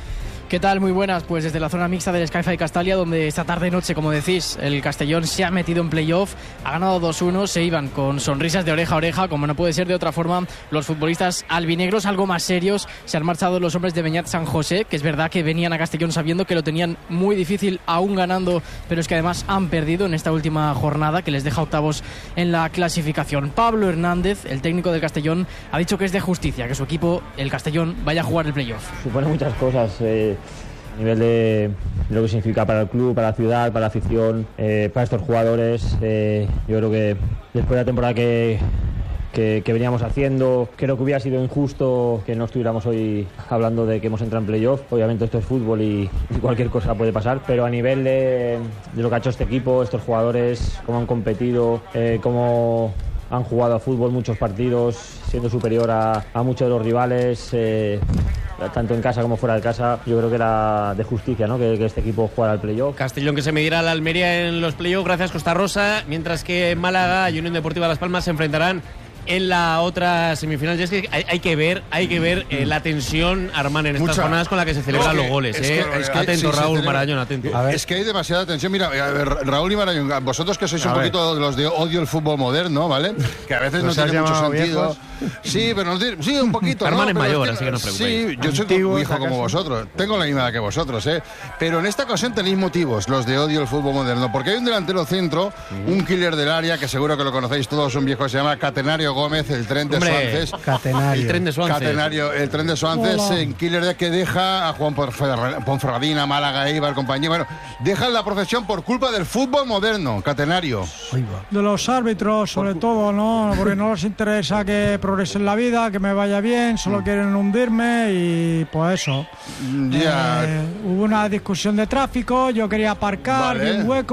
¿Qué tal? Muy buenas. Pues desde la zona mixta del Sky-Fi Castalia, donde esta tarde-noche, como decís, el Castellón se ha metido en playoff, ha ganado dos uno, se iban con sonrisas de oreja a oreja, como no puede ser de otra forma. Los futbolistas albinegros, algo más serios, se han marchado los hombres de Beñat San José, que es verdad que venían a Castellón sabiendo que lo tenían muy difícil, aún ganando, pero es que además han perdido en esta última jornada, que les deja octavos en la clasificación. Pablo Hernández, el técnico del Castellón, ha dicho que es de justicia que su equipo, el Castellón, vaya a jugar el playoff. Supone muchas cosas. Eh... A nivel de, de lo que significa para el club, para la ciudad, para la afición, eh, para estos jugadores. Eh, yo creo que después de la temporada que, que, que veníamos haciendo, creo que hubiera sido injusto que no estuviéramos hoy hablando de que hemos entrado en playoff. Obviamente esto es fútbol y, y cualquier cosa puede pasar, pero a nivel de, de lo que ha hecho este equipo, estos jugadores, cómo han competido, eh, cómo han jugado a fútbol muchos partidos, siendo superior a, a muchos de los rivales, eh, tanto en casa como fuera de casa. Yo creo que era de justicia, ¿no?, que, que este equipo jugara al playoff. Castellón que se medirá a la Almería en los playoffs, gracias Costa Rosa, mientras que Málaga y Unión Deportiva Las Palmas se enfrentarán en la otra semifinal. Y es que hay, hay que ver, hay que ver eh, la tensión, Armán, en estas Mucha. jornadas con la que se celebran no, los goles. Es eh. que, es que, atento, sí, Raúl tenemos, Marañón, atento. A ver. Es que hay demasiada tensión. Mira, a ver, Raúl y Marañón, vosotros que sois a un ver. poquito de los de odio el fútbol moderno, ¿vale? Que a veces no tiene mucho sentido. Viejos. Sí, pero nos, sí, un poquito. Armán ¿no? es mayor, así que no os preocupéis. Sí, yo soy Antiguo, hijo como vosotros. Tengo la misma edad que vosotros, ¿eh? Pero en esta ocasión tenéis motivos, los de odio el fútbol moderno. Porque hay un delantero centro, mm. un killer del área, que seguro que lo conocéis todos, un viejo que se llama Catenario Gómez, el tren de Suances. Catenario. El tren de Suances. Catenario, el tren de Suances, en killer de que deja a Juan Ponferradina, Málaga, Eibar, compañía. Bueno, dejan la profesión por culpa del fútbol moderno, Catenario. De los árbitros, sobre por... todo, ¿no? Porque no les interesa que progrese en la vida, que me vaya bien, solo quieren hundirme y pues eso. Ya. Eh, hubo una discusión de tráfico, yo quería aparcar, vale. bien hueco.